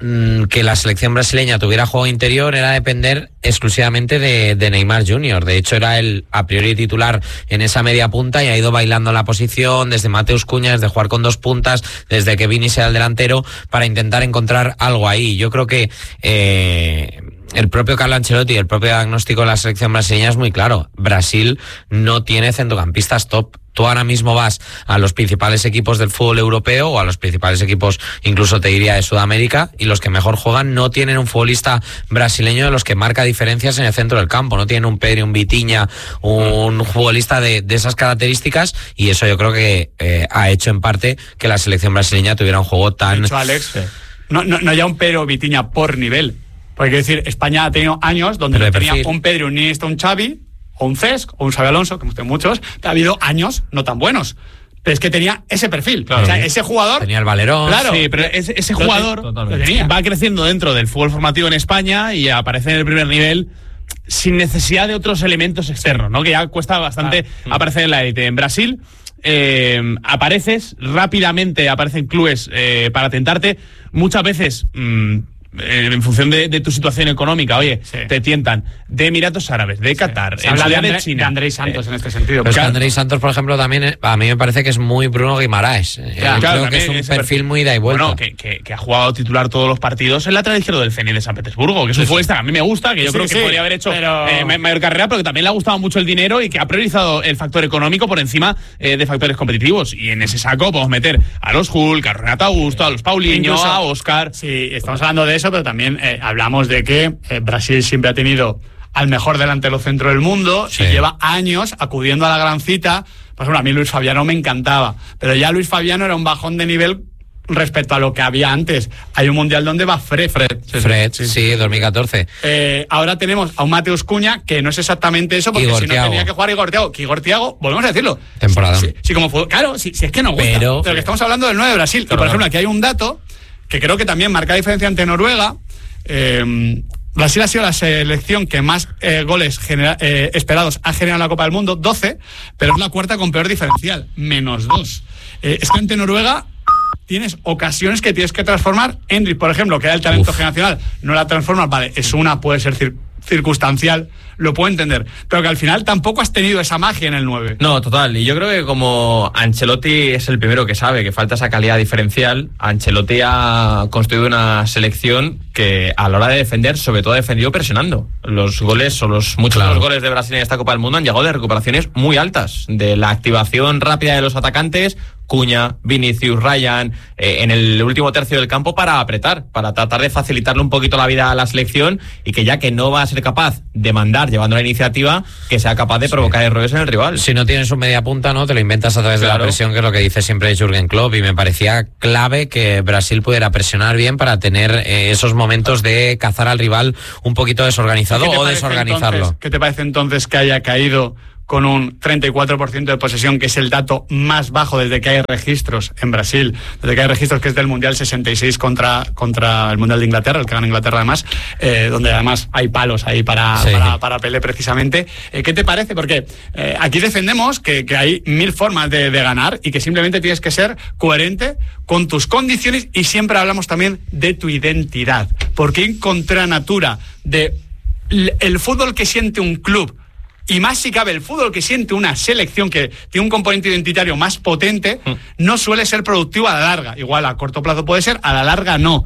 que la selección brasileña tuviera juego interior era depender exclusivamente de, de Neymar junior De hecho, era el a priori titular en esa media punta y ha ido bailando la posición desde Mateus Cunha, desde jugar con dos puntas, desde que Vini sea el delantero, para intentar encontrar algo ahí. Yo creo que eh, el propio Carlo Ancelotti y el propio diagnóstico de la selección brasileña es muy claro. Brasil no tiene centrocampistas top. Tú ahora mismo vas a los principales equipos del fútbol europeo o a los principales equipos, incluso te diría de Sudamérica, y los que mejor juegan no tienen un futbolista brasileño de los que marca diferencias en el centro del campo. No tienen un Pedri, un Vitinha, un futbolista de, de esas características, y eso yo creo que eh, ha hecho en parte que la selección brasileña tuviera un juego tan... De hecho, Alex, sí. no, no, no ya un Pedri o Vitinha por nivel. Porque quiero decir, España ha tenido años donde no tenía un Pedri, un Iniesta, un Xavi, o un Cesc, o un Xabi Alonso, que hemos tenido muchos, ha habido años no tan buenos. Pero es que tenía ese perfil. Claro, o sea, ese jugador... Tenía el Valerón. Claro, sí, pero ese, ese jugador va creciendo dentro del fútbol formativo en España y aparece en el primer nivel sin necesidad de otros elementos externos, ¿no? Que ya cuesta bastante claro. aparecer en la élite. En Brasil... Eh, apareces rápidamente, aparecen clubes eh, para tentarte. Muchas veces... Mmm, en función de, de tu situación económica, oye, sí. te tientan de Emiratos Árabes, de Qatar, sí. Se habla de, de China. De Andrés Santos eh, en este sentido. Pues Andrés Santos, por ejemplo, también a mí me parece que es muy Bruno Guimaraes. Claro, creo claro, que es un perfil, perfil muy ida y vuelta. Bueno, que, que, que ha jugado titular todos los partidos en lateral izquierdo del Zenit de San Petersburgo, que es un sí, futbolista sí. que a mí me gusta, que yo sí, creo que sí, podría haber hecho pero... eh, mayor carrera, pero que también le ha gustado mucho el dinero y que ha priorizado el factor económico por encima eh, de factores competitivos. Y en ese saco podemos meter a los Hulk, a Renato Augusto, a los Paulinho, Incluso, a Oscar. Sí, estamos hablando de eso, pero también eh, hablamos de que eh, Brasil siempre ha tenido al mejor delantero centro del mundo sí. y lleva años acudiendo a la gran cita. Por ejemplo, a mí Luis Fabiano me encantaba, pero ya Luis Fabiano era un bajón de nivel respecto a lo que había antes. Hay un mundial donde va Fred. Fred, sí, Fred, sí, sí, dos mil catorce. Eh, ahora tenemos a un Mateus Cunha que no es exactamente eso, porque Igor si no Thiago. tenía que jugar Igor Thiago, que Igor Thiago, volvemos a decirlo. Temporada. Sí, sí, como fue, claro, sí, sí, es que no gusta. Pero, pero que estamos hablando del nueve de Brasil. Claro, y por ejemplo, aquí hay un dato que creo que también marca diferencia ante Noruega. Eh, Brasil ha sido la selección que más eh, goles genera, eh, esperados ha generado en la Copa del Mundo, doce, pero es la cuarta con peor diferencial, menos dos. Eh, es que ante Noruega tienes ocasiones que tienes que transformar. Endrick, por ejemplo, que era el talento Uf. generacional, no la transformas, vale, es una, puede ser cir- circunstancial, lo puedo entender, pero que al final tampoco has tenido esa magia en el nueve. No, total, y yo creo que como Ancelotti es el primero que sabe que falta esa calidad diferencial, Ancelotti ha construido una selección que a la hora de defender, sobre todo ha defendido presionando. Los goles, o los muchos claro. de los goles de Brasil en esta Copa del Mundo han llegado de recuperaciones muy altas, de la activación rápida de los atacantes, Cunha, Vinicius, Ryan, eh, en el último tercio del campo para apretar, para tratar de facilitarle un poquito la vida a la selección y que ya que no va a ser capaz de mandar llevando la iniciativa, que sea capaz de provocar sí. errores en el rival. Si no tienes un media punta, ¿no? Te lo inventas a través claro. de la presión, que es lo que dice siempre Jürgen Klopp, y me parecía clave que Brasil pudiera presionar bien para tener eh, esos momentos de cazar al rival un poquito desorganizado o desorganizarlo. Entonces, ¿qué te parece entonces que haya caído con un treinta y cuatro por ciento de posesión, que es el dato más bajo desde que hay registros en Brasil, desde que hay registros, que es del Mundial sesenta y seis contra, contra el Mundial de Inglaterra, el que gana Inglaterra además, eh, donde además hay palos ahí para, sí. para, para Pelé precisamente? Eh, ¿Qué te parece? Porque eh, aquí defendemos que, que hay mil formas de, de ganar y que simplemente tienes que ser coherente con tus condiciones, y siempre hablamos también de tu identidad. ¿Por qué en contranatura de el fútbol que siente un club, y más si cabe el fútbol que siente una selección que tiene un componente identitario más potente, mm. no suele ser productivo a la larga. Igual a corto plazo puede ser, a la larga no.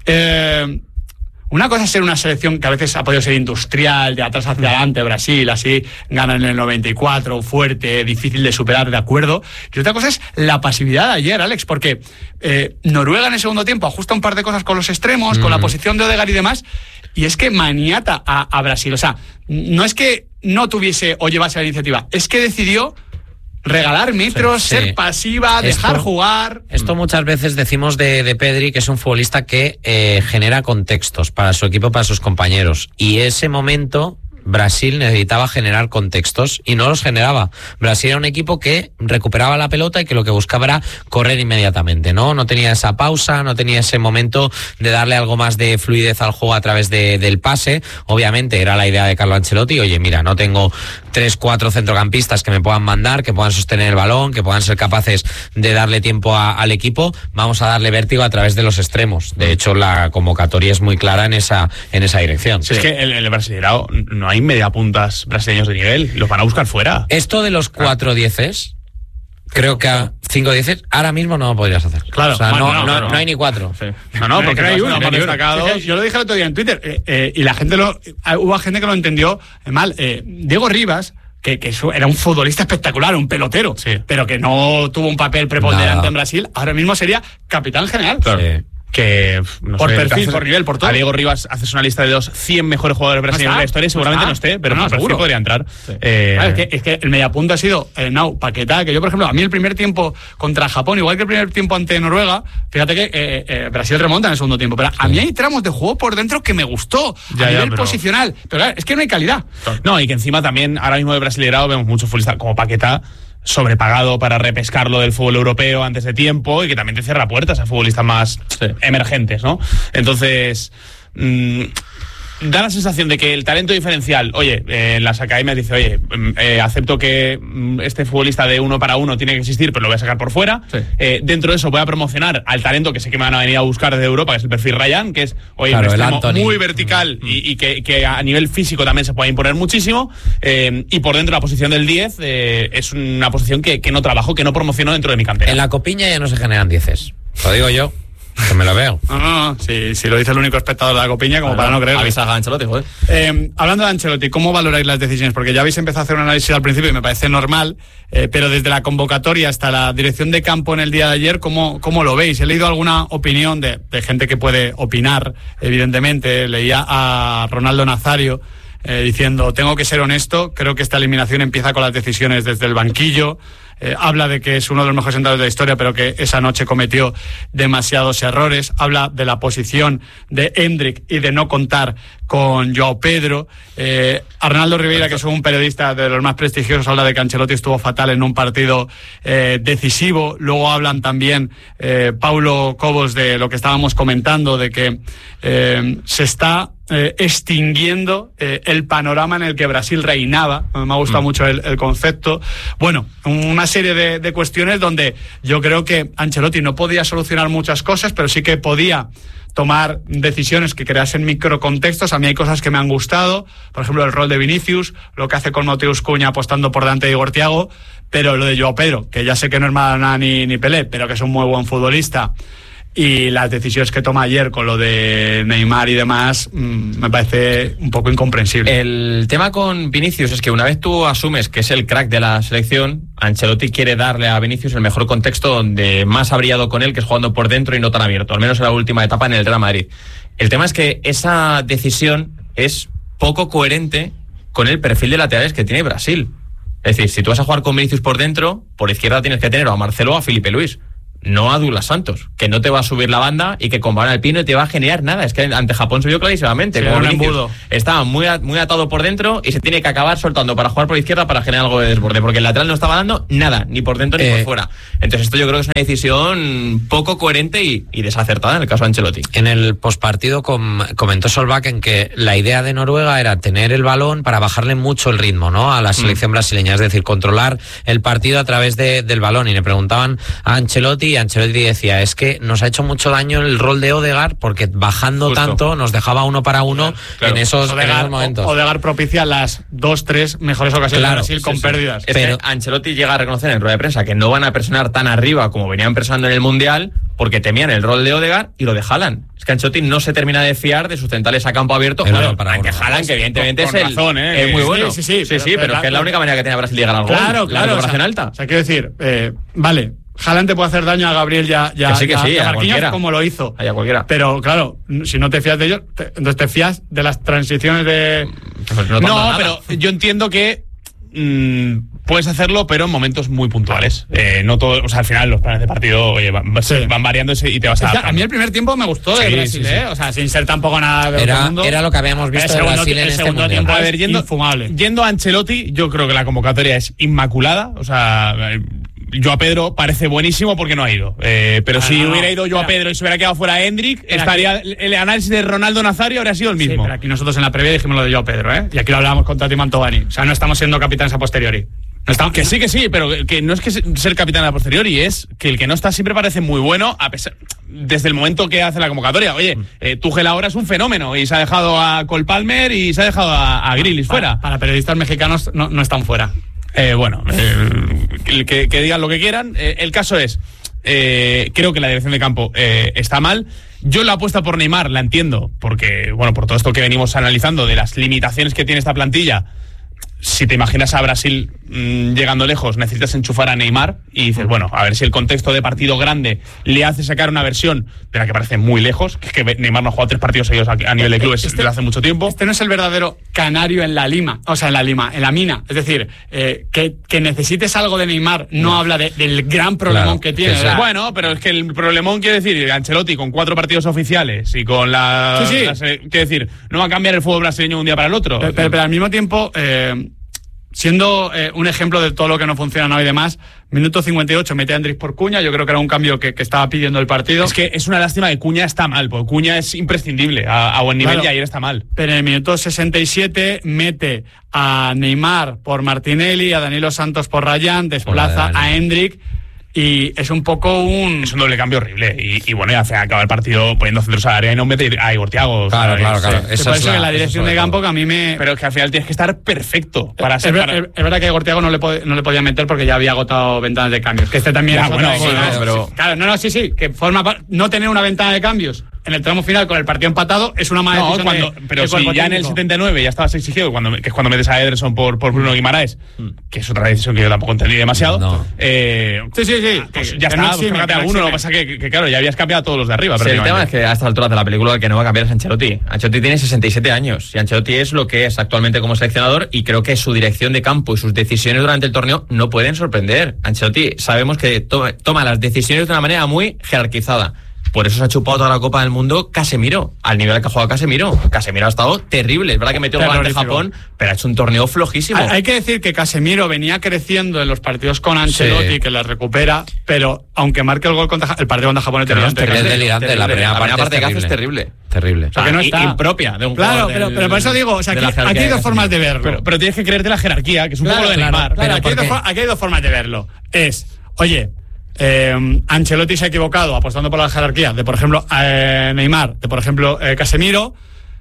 Eh, una cosa es ser una selección que a veces ha podido ser industrial, de atrás hacia adelante, Brasil, así, gana en el noventa y cuatro, fuerte, difícil de superar, de acuerdo. Y otra cosa es la pasividad de ayer, Alex, porque eh, Noruega en el segundo tiempo ajusta un par de cosas con los extremos, mm. con la posición de Odegaard y demás, y es que maniata a, a Brasil. O sea, no es que no tuviese o llevase la iniciativa, es que decidió regalar metros, sí, sí. ser pasiva, esto, dejar jugar. Esto muchas veces decimos de, de Pedri, que es un futbolista que eh, genera contextos para su equipo, para sus compañeros. Y ese momento Brasil necesitaba generar contextos y no los generaba. Brasil era un equipo que recuperaba la pelota y que lo que buscaba era correr inmediatamente, ¿no? No tenía esa pausa, no tenía ese momento de darle algo más de fluidez al juego a través de, del pase. Obviamente era la idea de Carlo Ancelotti. Oye, mira, no tengo tres, cuatro centrocampistas que me puedan mandar, que puedan sostener el balón, que puedan ser capaces de darle tiempo a, al equipo. Vamos a darle vértigo a través de los extremos. De hecho, la convocatoria es muy clara en esa, en esa dirección. Sí. Es que el, el Brasileirao no hay mediapuntas brasileños de nivel, los van a buscar fuera. Esto de los cuatro dieces, creo que a cinco dieces ahora mismo no lo podrías hacer. Claro, o sea, bueno, no, no, no, no, no hay ni cuatro. Sí. No, no, porque no hay uno, no, destacado. Es que yo lo dije el otro día en Twitter eh, eh, y la gente lo, eh, hubo gente que lo entendió mal. Eh, Diego Rivas, que, que era un futbolista espectacular, un pelotero, sí. pero que no tuvo un papel preponderante Nada. en Brasil, ahora mismo sería capitán general. Claro. Sí. Que no por sé, perfil, haces, por nivel, por todo. A Diego Rivas haces una lista de los cien mejores jugadores brasileños de la historia, seguramente no, no esté, pero no, por perfil podría entrar. Sí. Eh, claro, es, que, es que el mediapunto ha sido eh, Nau, Paquetá, que yo, por ejemplo, a mí el primer tiempo contra Japón, igual que el primer tiempo ante Noruega, fíjate que eh, eh, Brasil remonta en el segundo tiempo, pero sí. a mí hay tramos de juego por dentro que me gustó, ya, a nivel ya, pero... posicional, pero claro, es que no hay calidad. No, y que encima también, ahora mismo de Brasileirao vemos muchos futbolistas como Paquetá, sobrepagado para repescarlo del fútbol europeo antes de tiempo y que también te cierra puertas a futbolistas más sí. emergentes, ¿no? Entonces, mmm, da la sensación de que el talento diferencial, oye, eh, en las academias dice, oye, eh, acepto que este futbolista de uno para uno tiene que existir, pero lo voy a sacar por fuera. Sí. Eh, dentro de eso voy a promocionar al talento que sé que me van a venir a buscar desde Europa, que es el perfil Ryan, que es, oye, claro, un extremo muy vertical mm. y, y que, que a nivel físico también se puede imponer muchísimo. Eh, y por dentro la posición del diez eh, es una posición que, que no trabajo, que no promociono dentro de mi cantera. En la Copiña ya no se generan dieces, lo digo yo. Que me lo veo. No, no, no. Si, si lo dice el único espectador de la Copiña, como bueno, para no creer. Avisa a Ancelotti, joder. Eh, hablando de Ancelotti, ¿cómo valoráis las decisiones? Porque ya habéis empezado a hacer un análisis al principio y me parece normal, eh, pero desde la convocatoria hasta la dirección de campo en el día de ayer, ¿cómo, cómo lo veis? He leído alguna opinión de, de gente que puede opinar, evidentemente. Leía a Ronaldo Nazario eh, diciendo, tengo que ser honesto, creo que esta eliminación empieza con las decisiones desde el banquillo. Eh, habla de que es uno de los mejores centrales de la historia, pero que esa noche cometió demasiados errores. Habla de la posición de Endrick y de no contar con Joao Pedro. Eh, Arnaldo Ribeira, que es un periodista de los más prestigiosos, habla de que Ancelotti estuvo fatal en un partido eh, decisivo. Luego hablan también eh, Paulo Cobos de lo que estábamos comentando, de que eh, se está eh, extinguiendo eh, el panorama en el que Brasil reinaba. Me ha gustado mm. mucho el, el concepto. Bueno, una serie de, de cuestiones donde yo creo que Ancelotti no podía solucionar muchas cosas, pero sí que podía tomar decisiones que creasen microcontextos. A mí hay cosas que me han gustado, por ejemplo el rol de Vinicius, lo que hace con Mateus Cunha apostando por delante de Igor Thiago, pero lo de Joao Pedro, que ya sé que no es Maradona ni, ni Pelé, pero que es un muy buen futbolista, y las decisiones que toma ayer con lo de Neymar y demás, mmm, me parece un poco incomprensible. El tema con Vinicius es que una vez tú asumes que es el crack de la selección, Ancelotti quiere darle a Vinicius el mejor contexto donde más ha brillado con él, que es jugando por dentro y no tan abierto, al menos en la última etapa en el Real Madrid. El tema es que esa decisión es poco coherente con el perfil de laterales que tiene Brasil. Es decir, si tú vas a jugar con Vinicius por dentro, por izquierda tienes que tener a Marcelo o a Felipe Luis, no a Douglas Santos, que no te va a subir la banda y que con balón al pie no te va a generar nada. Es que ante Japón se vio clarísimamente, sí, como Vinicius estaba muy, muy atado por dentro y se tiene que acabar soltando para jugar por izquierda para generar algo de desborde, porque el lateral no estaba dando nada, ni por dentro eh, ni por fuera. Entonces esto yo creo que es una decisión poco coherente y, y desacertada en el caso de Ancelotti. En el postpartido com, comentó Solbakken que la idea de Noruega era tener el balón para bajarle mucho el ritmo, ¿no?, a la selección mm. brasileña, es decir, controlar el partido a través de, del balón, y le preguntaban a Ancelotti y Ancelotti decía, es que nos ha hecho mucho daño el rol de Odegaard porque bajando Justo. tanto nos dejaba uno para uno claro. en, esos, en esos momentos. Odegaard propicia las dos, tres mejores ocasiones Claro, de Brasil sí, con sí. pérdidas. Es Pero- que Ancelotti llega a reconocer en rueda de prensa que no van a presionar tan arriba como venían presionando en el Mundial porque temían el rol de Odegaard y lo de Haaland. Es que Ancelotti no se termina de fiar de sus centrales a campo abierto. El Joder, uno para aunque uno. Haaland, que evidentemente Con es, el, razón, ¿eh? es muy Sí, bueno. sí, sí, sí, pero- sí, pero, pero es que es la la- única manera que tiene Brasil de llegar al gol. Claro, la claro. recuperación o sea, alta. O sea, quiero decir, eh, vale, Haaland te puede hacer daño a Gabriel ya, ya, Que sí, que ya, sí, ya a Marquinhos, cualquiera. como lo hizo. A cualquiera. Pero claro, si no te fías de ellos, te- entonces te fías de las transiciones de... Pues No, tanto nada. pero yo entiendo que mmm, puedes hacerlo, pero en momentos muy puntuales. Eh, no todo, o sea, al final los planes de partido oye, van, Sí. van variando y te vas O sea, a. a mí el primer tiempo me gustó de Sí, Brasil, sí, sí. ¿eh? O sea, sin ser tampoco nada de Era- otro mundo. era lo que habíamos visto El de segundo Brasil ti- en el este segundo Mundial. tiempo A ver, es yendo, infumable. yendo a Ancelotti, yo creo que la convocatoria es inmaculada. O sea, eh, yo a Pedro parece buenísimo porque no ha ido. Eh, pero Ah, si no, no. hubiera ido yo a Espera. Pedro y se hubiera quedado fuera Hendrik, Espera, estaría el análisis de Ronaldo Nazario habría sido el Sí, mismo. pero aquí nosotros en la previa dijimos lo de Joao Pedro, ¿eh? Y aquí lo hablábamos con Tati Mantovani. O sea, no estamos siendo capitanes a posteriori. No estamos... Que sí, que sí, pero que no es que ser capitán a posteriori, es que el que no está siempre parece muy bueno, a pesar, desde el momento que hace la convocatoria. Oye, eh, Tuchel ahora es un fenómeno y se ha dejado a Cole Palmer y se ha dejado a, a Grealish fuera. Para, para periodistas mexicanos no, no están fuera. Eh, bueno, eh, que, que digan lo que quieran. Eh, el caso es, eh, creo que la dirección de campo eh, está mal. Yo la apuesta por Neymar la entiendo, porque, bueno, por todo esto que venimos analizando de las limitaciones que tiene esta plantilla. Si te imaginas a Brasil mmm, llegando lejos, necesitas enchufar a Neymar y dices, bueno, a ver si el contexto de partido grande le hace sacar una versión de la que parece muy lejos, que es que Neymar no ha jugado tres partidos seguidos a, a nivel de clubes Este- desde hace mucho tiempo. Este no es el verdadero canario en la lima, o sea, en la lima, en la mina. Es decir, eh, que, que necesites algo de Neymar no, habla de- del gran problemón Claro, que tiene. que sí. ¿verdad? Bueno, pero es que el problemón quiere decir, Ancelotti con cuatro partidos oficiales y con la... Sí, sí. la se- quiere decir, no va a cambiar el fútbol brasileño de un día para el otro. Pero, pero- pero al mismo tiempo, eh, siendo eh, un ejemplo de todo lo que no funciona ¿no? y demás, minuto cincuenta y ocho mete a Andrés por Cuña, yo creo que era un cambio que, que estaba pidiendo el partido. Es que es una lástima que Cuña está mal, porque Cuña es imprescindible a, a buen nivel Claro. y ayer está mal. Pero en el minuto sesenta y siete mete a Neymar por Martinelli, a Danilo Santos por Rayán, desplaza Hola, a Hendrik y es un poco un... Es un doble cambio horrible. Y, y bueno, y hace acabar el partido poniendo centros al área y no mete a Igor Thiago. Claro, ¿sabes? claro, claro. que Esa por es eso la- que la eso dirección sobre de campo todo. que a mí me... Pero que al final tienes que estar perfecto para es, ser... ver- para- es- es verdad que Gortiago no le, pod- no le podía meter porque ya había agotado ventanas de cambios. Que este también Ya, es bueno, otra sí, cosa, no, ¿no? pero- Claro, no, no, sí, sí, que forma par- no tener una ventana de cambios en el tramo final con el partido empatado es una mala No, decisión cuando, de- pero del si cuerpo ya en el técnico. setenta y nueve ya estabas exigido, cuando, que es cuando metes a Ederson por, por Bruno Guimaraes, que es otra decisión que yo tampoco entendí demasiado, No. eh, Sí, sí, sí. pues que- ya que está, no pues exime, cárgate que no alguno. Lo que exime. pasa que, que, claro, ya habías cambiado a todos los de arriba. Sí, el tema es prácticamente. que a esta altura de la película el que no va a cambiar es Ancelotti. Ancelotti tiene sesenta y siete años y Ancelotti es lo que es actualmente como seleccionador y creo que su dirección de campo y sus decisiones durante el torneo no pueden sorprender. Ancelotti sabemos que toma, toma las decisiones de una manera muy jerarquizada. Por eso se ha chupado toda la Copa del Mundo Casemiro, al nivel al que ha jugado Casemiro. Casemiro ha estado terrible. Es verdad que metió el gol ante Terrorífico. Japón, pero ha hecho un torneo flojísimo. Hay, hay que decir que Casemiro venía creciendo en los partidos con Ancelotti, Sí. que le recupera, pero aunque marque el gol contra Ja- el partido contra Japón es Pero no, delirante. terrible, Es delirante, la terrible. primera parte es parte que hace es terrible. terrible. Terrible. O sea, que no Ah, está. impropia de un Claro, jugador pero, del- pero por eso digo, o sea, de aquí, la jerarquía aquí hay de dos formas de Casemiro. verlo. Pero, pero tienes que creerte la jerarquía, que es un Claro, poco lo de claro, Neymar. claro, aquí, hay ¿por dos, qué? for- aquí hay dos formas de verlo. Es, oye, eh, Ancelotti se ha equivocado apostando por la jerarquía de, por ejemplo, eh, Neymar, de, por ejemplo, eh, Casemiro,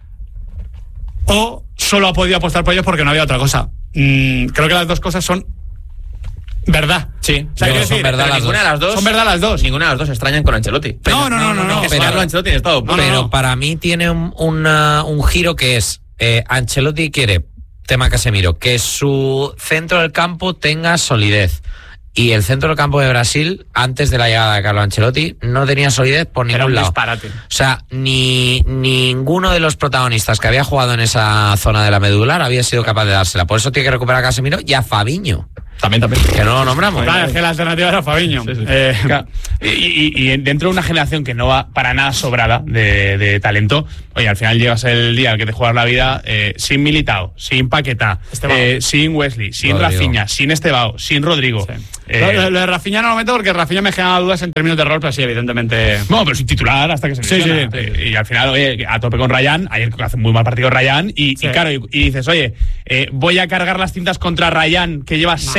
o solo ha podido apostar por ellos porque no había otra cosa. Mm, creo que las dos cosas son verdad. Sí, O sea, Yo, quiero son decir, verdad pero las ninguna dos. de las dos. Son verdad las dos. Ninguna de las dos extrañan con Ancelotti. No, no, no, no, no. Es que pero- Carlo Ancelotti en estado puro. no, Pero no. para mí tiene un, una- un giro que es, eh, Ancelotti quiere, tema Casemiro, que su centro del campo tenga solidez. Y el centro del campo de Brasil, antes de la llegada de Carlo Ancelotti, no tenía solidez por Era ningún un lado. disparate. O sea, ni ninguno de los protagonistas que había jugado en esa zona de la medular había sido capaz de dársela. Por eso tiene que recuperar a Casemiro y a Fabiño, También, también. que no lo nombramos. Claro, es que la alternativa era Fabiño. Sí, sí. Eh, Claro. Y, y- y dentro de una generación que no va para nada sobrada de, de talento, oye, al final llegas el día al que te juegas la vida eh, sin Militao, sin Paquetá, Estebao. eh, sin Wesley, sin Rodrigo. Rafinha, sin Estebao, sin Rodrigo. Sí. Eh, lo, lo- lo de Rafinha no lo meto porque Rafinha me genera dudas en términos de rol, pero sí, evidentemente. No, pero sin titular hasta que se Sí, lesiona. sí, Eh, Y al final, oye, a tope con Ryan, ayer hace muy mal partido Ryan, y, Sí. y claro, y, y dices, oye, eh, voy a cargar las cintas contra Ryan, que lleva seis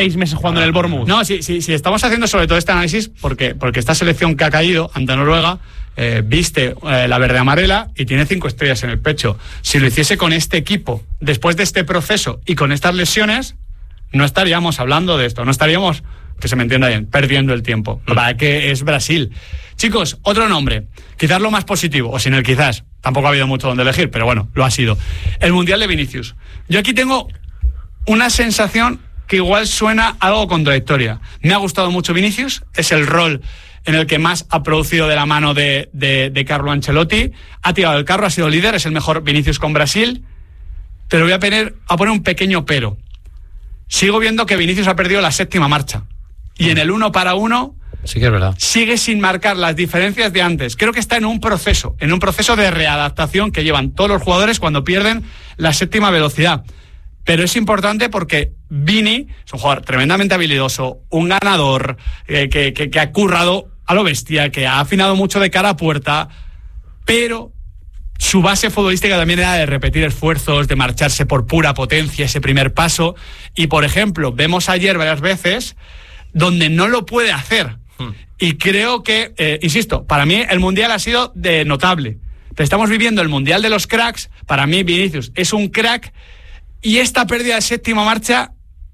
seis meses jugando en el Bournemouth. No, sí, sí, sí, estamos haciendo sobre todo este análisis porque, porque esta selección que ha caído ante Noruega eh, viste eh, la verde amarela y tiene cinco estrellas en el pecho. Si lo hiciese con este equipo, después de este proceso y con estas lesiones, no estaríamos hablando de esto, no estaríamos, que se me entienda bien, perdiendo el tiempo. La verdad que es Brasil. Chicos, otro nombre, quizás lo más positivo, o sin el quizás, tampoco ha habido mucho donde elegir, pero bueno, lo ha sido. El Mundial de Vinicius. Yo aquí tengo una sensación que igual suena algo contradictoria. Me ha gustado mucho Vinicius, es el rol en el que más ha producido de la mano de, de, de Carlo Ancelotti, ha tirado el carro, ha sido líder, es el mejor Vinicius con Brasil, pero voy a poner, a poner un pequeño pero. Sigo viendo que Vinicius ha perdido la séptima marcha, y en el uno para uno sí que es verdad, sigue sin marcar las diferencias de antes. Creo que está en un proceso, en un proceso de readaptación que llevan todos los jugadores cuando pierden la séptima velocidad. Pero es importante porque Vini es un jugador tremendamente habilidoso, un ganador, eh, que, que, que ha currado a lo bestia, que ha afinado mucho de cara a puerta, pero su base futbolística también era de repetir esfuerzos, de marcharse por pura potencia, ese primer paso. Y, por ejemplo, vemos ayer varias veces donde no lo puede hacer. Hmm. Y creo que, eh, insisto, para mí el Mundial ha sido de notable. Pero estamos viviendo el Mundial de los cracks. Para mí Vinicius es un crack. Y esta pérdida de séptima marcha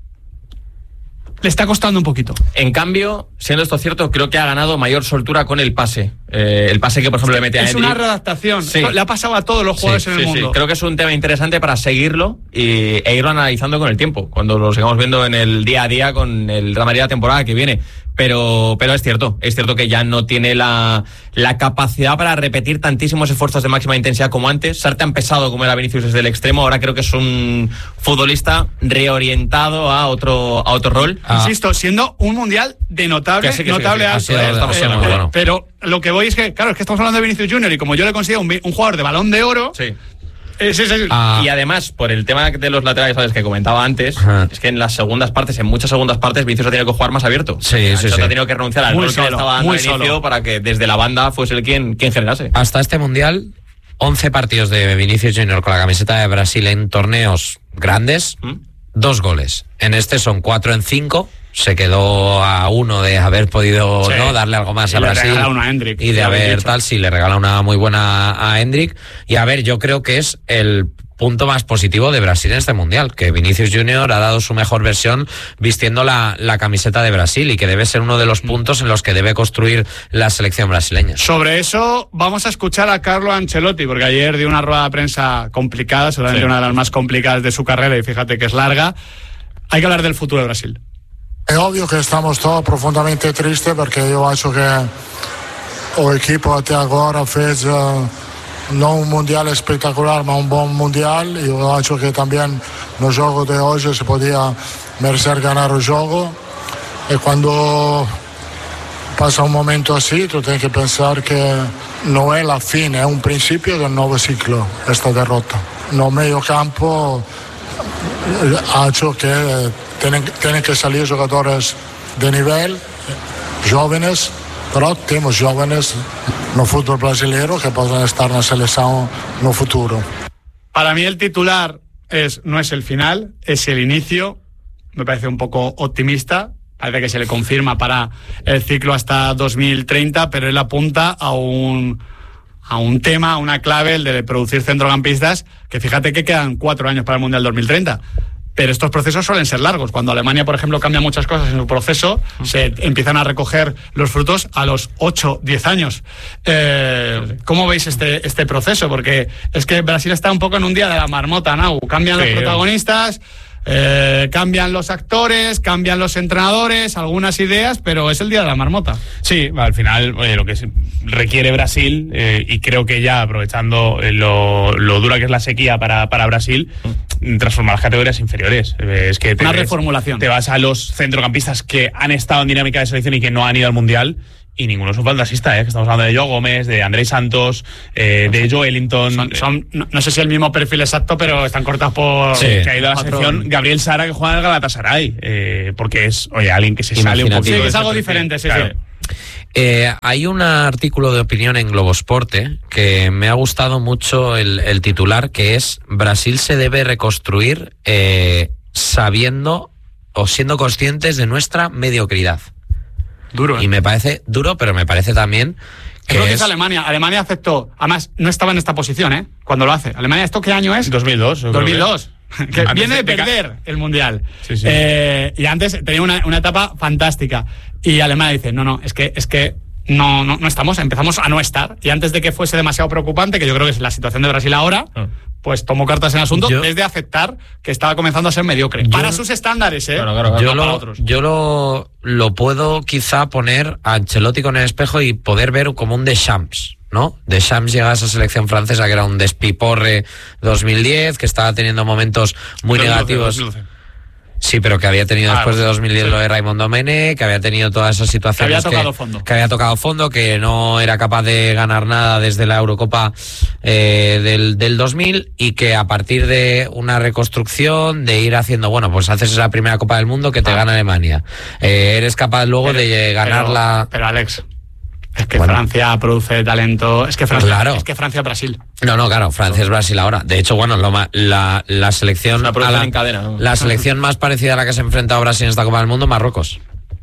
le está costando un poquito. En cambio, siendo esto cierto, creo que ha ganado mayor soltura con el pase. Eh, el pase que, por ejemplo, le mete a Endrick. Es una readaptación. Sí. Le ha pasado a todos los jugadores sí, en el sí, mundo. Sí. Creo que es un tema interesante para seguirlo y, e irlo analizando con el tiempo, cuando lo sigamos viendo en el día a día con el Real Madrid la temporada que viene. Pero, pero es cierto, es cierto que ya no tiene la, la capacidad para repetir tantísimos esfuerzos de máxima intensidad como antes. Ser tan pesado como era Vinicius desde el extremo, ahora creo que es un futbolista reorientado a otro, a otro rol. Ah. Insisto, siendo un mundial de notable, sí, notable sí, sí, alto. sí, estamos eh, siendo eh, muy bueno. Pero lo que voy es que, claro, es que estamos hablando de Vinicius Junior y como yo le considero un, un jugador de Balón de Oro. Sí. Es, es, es, ah. Y además, por el tema de los laterales, ¿sabes?, que comentaba antes, Ajá. es que en las segundas partes, en muchas segundas partes, Vinicius ha tenido que jugar más abierto. Sí, sí, sí. Ha tenido que renunciar al muy rol solo, que le estaba dando al inicio solo. para que desde la banda fuese el quien, quien generase. Hasta este Mundial, once partidos de Vinicius Junior con la camiseta de Brasil en torneos grandes, ¿Mm? dos goles. En este son cuatro en cinco. Se quedó a uno de haber podido sí. no darle algo más y a Brasil. Le regala una a Endrick, y de haber tal, sí, le regala una muy buena a Endrick. Y a ver, yo creo que es el punto más positivo de Brasil en este Mundial, que Vinicius Junior ha dado su mejor versión vistiendo la, la camiseta de Brasil y que debe ser uno de los puntos en los que debe construir la selección brasileña. Sobre eso vamos a escuchar a Carlo Ancelotti, porque ayer dio una rueda de prensa complicada, seguramente sí. una de las más complicadas de su carrera, y fíjate que es larga. Hay que hablar del futuro de Brasil. È ovvio che stiamo todos profondamente tristes perché io acho che o equipo até agora fez uh, non un mondiale espectacular ma un buon mondiale. Io acho che também no jogo de hoje se podia merecer ganar o jogo, e quando passa un momento assim tu tens que pensar que non è la fine, è un principio del nuovo ciclo esta derrota. No meio campo acho que tienen, tienen que salir jugadores de nivel, jóvenes, pero tenemos jóvenes no fútbol brasileño que pueden estar en la selección no futuro. Para mí el titular es no es el final, es el inicio. Me parece un poco optimista. Parece que se le confirma para el ciclo hasta dos mil treinta, pero él apunta a un a un tema, a una clave, el de producir centrocampistas, que fíjate que quedan cuatro años para el Mundial dos mil treinta. Pero estos procesos suelen ser largos. Cuando Alemania, por ejemplo, cambia muchas cosas en su proceso, se empiezan a recoger los frutos a los ocho, diez años. Eh, ¿Cómo veis este, este proceso? Porque es que Brasil está un poco en un día de la marmota, ¿no? Cambian sí, los protagonistas, eh, cambian los actores, cambian los entrenadores, algunas ideas, pero es el día de la marmota. Sí, al final, oye, lo que requiere Brasil, eh, y creo que ya aprovechando lo, lo dura que es la sequía para, para Brasil, transformar las categorías inferiores. Es que te una ves, reformulación. Te vas a los centrocampistas que han estado en dinámica de selección y que no han ido al Mundial, y ninguno es un fantasista, ¿eh? Que estamos hablando de Joe Gómez, de Andrés Santos, eh, de Joelinton. Son, son, no, no sé si el mismo perfil exacto, pero están cortados por... Sí, que ha ido a la selección Gabriel Sara, que juega en el Galatasaray, eh, porque es, oye, alguien que se sale un poquito. Sí, es algo diferente, sí, claro. sí. Eh, hay un artículo de opinión en Globosporte que me ha gustado mucho el, el titular, que es: Brasil se debe reconstruir eh, sabiendo o siendo conscientes de nuestra mediocridad. Duro, ¿eh? Y me parece duro, pero me parece también que Creo que es... es Alemania. Alemania aceptó. Además, no estaba en esta posición, ¿eh? Cuando lo hace. Alemania, ¿esto qué año es? dos mil dos. dos mil dos. Que Antes viene de de- de ca- perder el Mundial. Sí, sí. Eh, y antes tenía una, una etapa fantástica. Y Alemania dice, no, no, es que, es que no, no, no estamos, empezamos a no estar. Y antes de que fuese demasiado preocupante, que yo creo que es la situación de Brasil ahora, Ah. pues tomó cartas en el asunto Yo- desde aceptar que estaba comenzando a ser mediocre. Yo- para sus estándares, ¿eh? Claro, claro, claro. Yo, no para lo, otros. yo lo, lo puedo quizá poner a Ancelotti con el espejo y poder ver como un Deschamps, ¿no? Deschamps llega a esa selección francesa que era un despiporre dos mil diez, que estaba teniendo momentos muy dos mil doce, negativos. dos mil doce. Sí, pero que había tenido Ah, después de sí. dos mil diez lo de Raymond Domenech, que había tenido todas esas situaciones. Que había tocado fondo. Que había tocado fondo, que no era capaz de ganar nada desde la Eurocopa eh, del, del dos mil, y que a partir de una reconstrucción, de ir haciendo, bueno, pues haces esa primera Copa del Mundo que te Ah. gana Alemania. Eh, eres capaz luego Pero- de ganar pero, la... Pero Alex, es que Bueno. Francia produce talento. Es que Francia, Claro. es que Francia Brasil. No, no, claro, Francia es Brasil ahora. De hecho, bueno, lo ma- la, la selección... Una producción a la, en cadena, ¿no? La selección más parecida a la que se ha enfrentado Brasil en esta Copa del Mundo, Marruecos.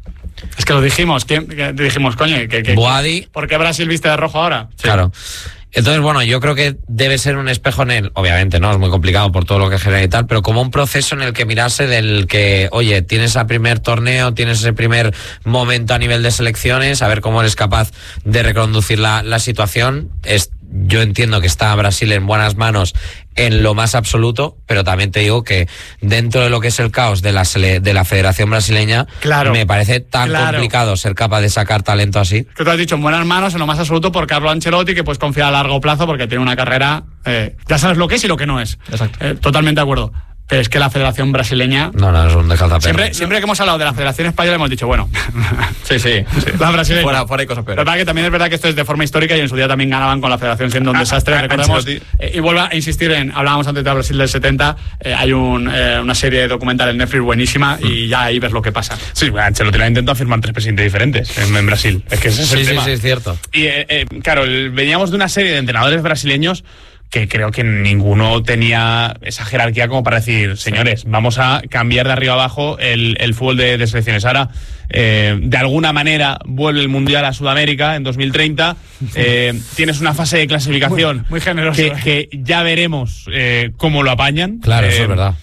Es que lo dijimos, ¿quién? Que dijimos, coño, que, que, Boadi. ¿por qué Brasil viste de rojo ahora? Claro. Entonces, bueno, yo creo que debe ser un espejo en él. Obviamente, ¿no? Es muy complicado por todo lo que genera y tal, pero como un proceso en el que mirarse del que, oye, tienes ese primer torneo, tienes ese primer momento a nivel de selecciones, a ver cómo eres capaz de reconducir la, la situación. Es, yo entiendo que está Brasil en buenas manos en lo más absoluto, pero también te digo que dentro de lo que es el caos de la, sele- de la Federación Brasileña, Claro. me parece tan Claro. complicado ser capaz de sacar talento así. Que tú has dicho en buenas manos, en lo más absoluto, por Carlo Ancelotti, que puedes confiar a largo plazo porque tiene una carrera, eh, ya sabes lo que es y lo que no es. Exacto. Eh, totalmente de acuerdo. Pero es que la Federación Brasileña... No, no, es un descalzaperro. Siempre, siempre que hemos hablado de la Federación Española hemos dicho, bueno, Sí, sí. la brasileña. Fuera, fuera hay cosas Lo que peores. pasa es que también es verdad que esto es de forma histórica y en su día también ganaban con la Federación siendo un Ah, desastre, ah, recordemos. Ancelotti. Eh, y vuelvo a insistir en, hablábamos antes de Brasil del setenta, eh, hay un, eh, una serie documental en Netflix buenísima y ya ahí ves lo que pasa. Sí, Ancelotti le ha intentado firmar tres presidentes diferentes en, en Brasil. Es que ese es el Sí, sí, tema. sí, es cierto. Y eh, eh, claro, el- veníamos de una serie de entrenadores brasileños que creo que ninguno tenía esa jerarquía como para decir, señores, vamos a cambiar de arriba abajo el, el fútbol de, de selecciones. Ahora, eh, de alguna manera, vuelve el Mundial a Sudamérica en dos mil treinta. Eh, tienes una fase de clasificación Muy- muy generoso, que, eh. que ya veremos eh, cómo lo apañan. Claro, eso Eh, es verdad.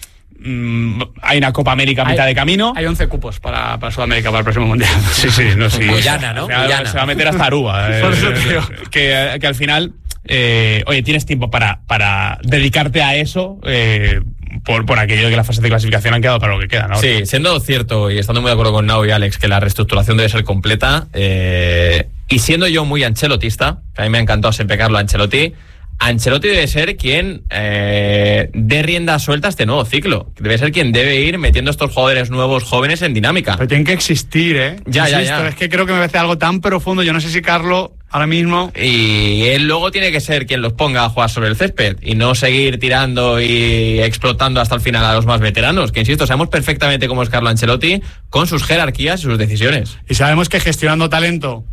mm, hay una Copa América a mitad Hay- de camino. Hay once cupos para, para Sudamérica para el próximo Mundial. Sí, sí, no, sí. Guyana, ¿no? Se va, Guyana. se va a meter hasta Aruba. eh, Por eso te digo. que, que al final, eh, oye, tienes tiempo para, para dedicarte a eso eh, por, por aquello de que las fases de clasificación han quedado para lo que queda, ¿no? Sí, siendo cierto y estando muy de acuerdo con Nao y Alex que la reestructuración debe ser completa, eh, y siendo yo muy anchelotista, que a mí me ha encantado siempre Carlo Ancelotti, Ancelotti debe ser quien eh, dé rienda suelta a este nuevo ciclo. Debe ser quien debe ir metiendo a estos jugadores nuevos, jóvenes, en dinámica. Pero tienen que existir, ¿eh? Ya, ya, Insisto, ya. Es que creo que me parece algo tan profundo. Yo no sé si Carlo ahora mismo... Y él luego tiene que ser quien los ponga a jugar sobre el césped y no seguir tirando y explotando hasta el final a los más veteranos. Que insisto, sabemos perfectamente cómo es Carlo Ancelotti con sus jerarquías y sus decisiones. Y sabemos que gestionando talento,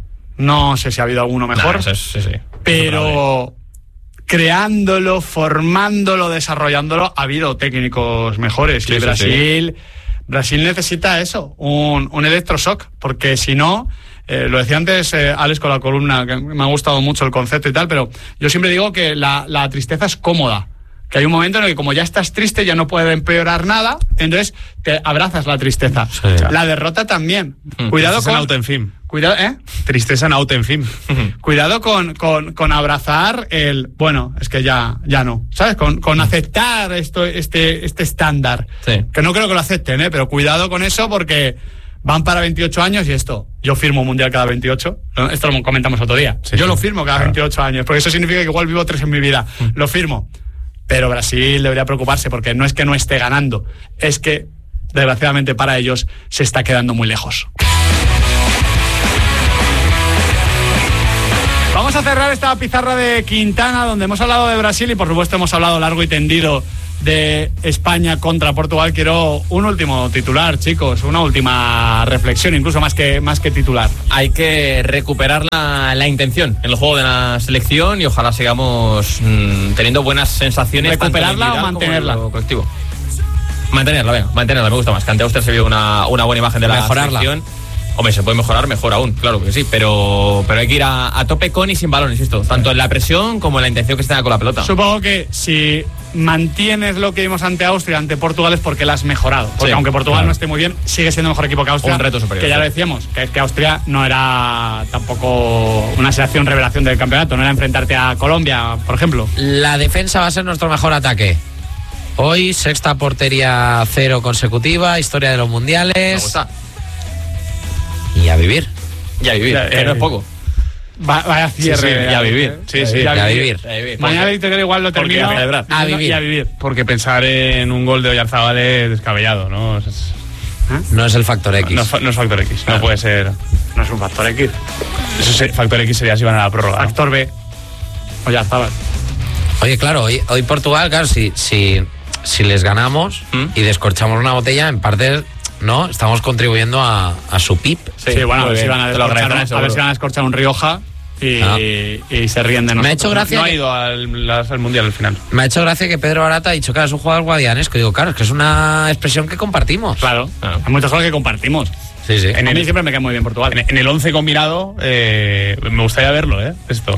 no sé si ha habido alguno mejor, Nah, eso es- sí, sí. pero creándolo, formándolo, desarrollándolo, ha habido técnicos mejores. Sí, y sí, Brasil, Brasil necesita eso, un, un electroshock, porque si no... Eh, lo decía antes eh, Alex con la columna, que me ha gustado mucho el concepto y tal, pero yo siempre digo que la, la tristeza es cómoda, que hay un momento en el que como ya estás triste ya no puede empeorar nada, entonces te abrazas la tristeza. Sí. La derrota también. Mm, Cuidado tristeza en con... auto en fin. Cuidado, ¿eh? Tristeza en auto en fin. Cuidado con, con, con abrazar el... Bueno, es que ya, ya no. ¿Sabes? Con, con aceptar esto, este, este estándar. Sí. Que no creo que lo acepten, ¿eh? Pero cuidado con eso porque... Van para veintiocho años y esto, yo firmo mundial cada veintiocho, ¿no? Esto lo comentamos otro día, Sí, yo sí. lo firmo cada Claro. veintiocho años, porque eso significa que igual vivo tres en mi vida, lo firmo. Pero Brasil debería preocuparse porque no es que no esté ganando, es que desgraciadamente para ellos se está quedando muy lejos. Vamos a cerrar esta pizarra de Quintana donde hemos hablado de Brasil y por supuesto hemos hablado largo y tendido de España contra Portugal. Quiero un último titular, chicos, una última reflexión, incluso más que, más que titular. Hay que recuperar la, la intención en el juego de la selección y ojalá sigamos mmm, teniendo buenas sensaciones. ¿Recuperarla tanto en o individual como en mantenerla? lo colectivo. Mantenerla, venga, mantenerla, me gusta más. Que ante Austria se vio una, una buena imagen de la Mejorarla. selección. Hombre, se puede mejorar, mejor aún, claro que sí, pero, pero hay que ir a, a tope con y sin balón, insisto, tanto en la presión como en la intención que se tenga con la pelota. Supongo que si mantienes lo que vimos ante Austria, ante Portugal, es porque la has mejorado. Porque Sí, aunque Portugal claro. no esté muy bien, sigue siendo mejor equipo que Austria. Un reto superior, Que ya sí. lo decíamos, que es que Austria no era tampoco una selección revelación del campeonato, no era enfrentarte a Colombia, por ejemplo. La defensa va a ser nuestro mejor ataque. Hoy, sexta portería cero consecutiva, historia de los Me mundiales. gusta. Y a vivir. Y a vivir, Ya, que eh, no es poco. Va- vaya cierre. sí, y a vivir. Sí, sí. Y a vivir. Y a vivir. Mañana el Inter igual lo Porque termina. a celebrar. A vivir. Y a vivir. Porque pensar en un gol de Oyarzabal es descabellado, ¿no? Es- es- No es el factor X. no, es fa- no es factor X, no puede ser. No es un factor X. Eso se- factor X sería si van a la prórroga. ¿no? Factor B. O ya estaba. Oye, claro, hoy, hoy Portugal, claro, si, si, si les ganamos ¿Mm? y descorchamos una botella, en parte, ¿no? Estamos contribuyendo a, a su P I B. Sí, bueno, a muy ver, si bien. van a, Te lo descorchar, agradecerán, un- a ver seguro. si van a escorchar un Rioja y, Ah. y se ríen de nosotros. Me ha hecho gracia No ha que- ido al, las- al mundial al final. Me ha hecho gracia que Pedro Barata ha dicho, claro, es un jugador guadianesco. Digo, claro, es que es una expresión que compartimos. Claro, Claro. hay muchas cosas que compartimos. Sí, sí. A mí siempre me cae muy bien Portugal. En, en el once combinado, eh, me gustaría verlo, ¿eh? Esto.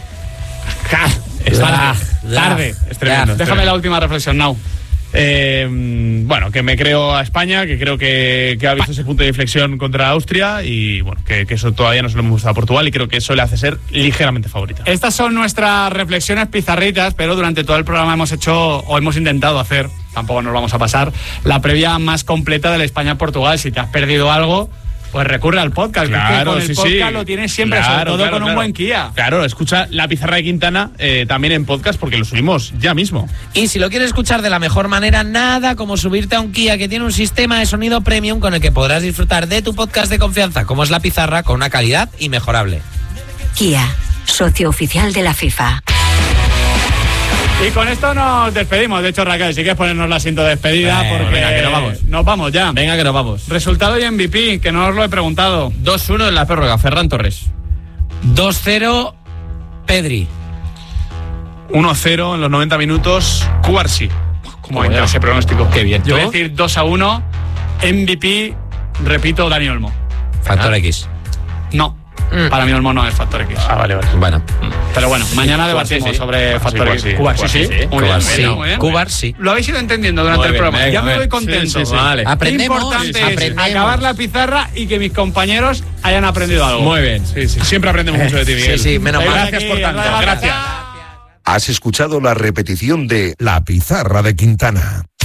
Es tarde, Ya, tarde. Es tremendo. es Déjame tremendo. la última reflexión, Now. Eh, bueno, que me creo a España, que creo que, que ha visto ese punto de inflexión contra Austria y bueno, que, que eso todavía no se lo hemos gustado a Portugal y creo que eso le hace ser ligeramente favorita. Estas son nuestras reflexiones pizarritas, pero durante todo el programa hemos hecho, o hemos intentado hacer, tampoco nos vamos a pasar, la previa más completa de la España-Portugal. Si te has perdido algo, pues recurre al podcast. que es que Claro, con el sí, podcast sí. lo tienes siempre, Claro, sobre todo claro, con un claro. buen Kia. Claro, escucha la pizarra de Quintana eh, también en podcast porque lo subimos ya mismo. Y si lo quieres escuchar de la mejor manera, nada como subirte a un Kia que tiene un sistema de sonido premium con el que podrás disfrutar de tu podcast de confianza, como es La Pizarra, con una calidad inmejorable. Kia, socio oficial de la FIFA. Y con esto nos despedimos. De hecho, Raquel, si quieres ponernos la asiento de despedida, Venga, porque venga, que nos vamos. nos vamos ya. Venga, que nos vamos. Resultado y M V P, que no os lo he preguntado. dos uno en la prórroga, Ferran Torres. dos cero, Pedri. uno cero en los noventa minutos, Cuarsi. Como entra ese pronóstico. Qué bien. Yo voy a ¿Tú? decir dos a uno, M V P, repito, Dani Olmo. Factor X. No, Mm. para mí Olmo no es Factor X. Ah, vale, vale. Bueno, Pero bueno, mañana Cubarsí, debatimos sí. sobre Cubarsí, Factor X. Cubarsí, Cubarsí, sí. Cubarsí, sí. Muy bien, Cubar muy sí. bien, muy bien. Cubar sí. Lo habéis ido entendiendo durante Muy el bien, programa. venga, ya me a voy ver. contento. Sí, sí, sí. Vale. Aprendemos, Importante es aprendemos. acabar la pizarra y que mis compañeros hayan aprendido algo. Muy bien. Sí, sí. Siempre aprendemos mucho de ti, Miguel. Sí, sí, menos mal. Gracias por tanto. Aquí, Gracias. Has escuchado la repetición de La Pizarra de Quintana.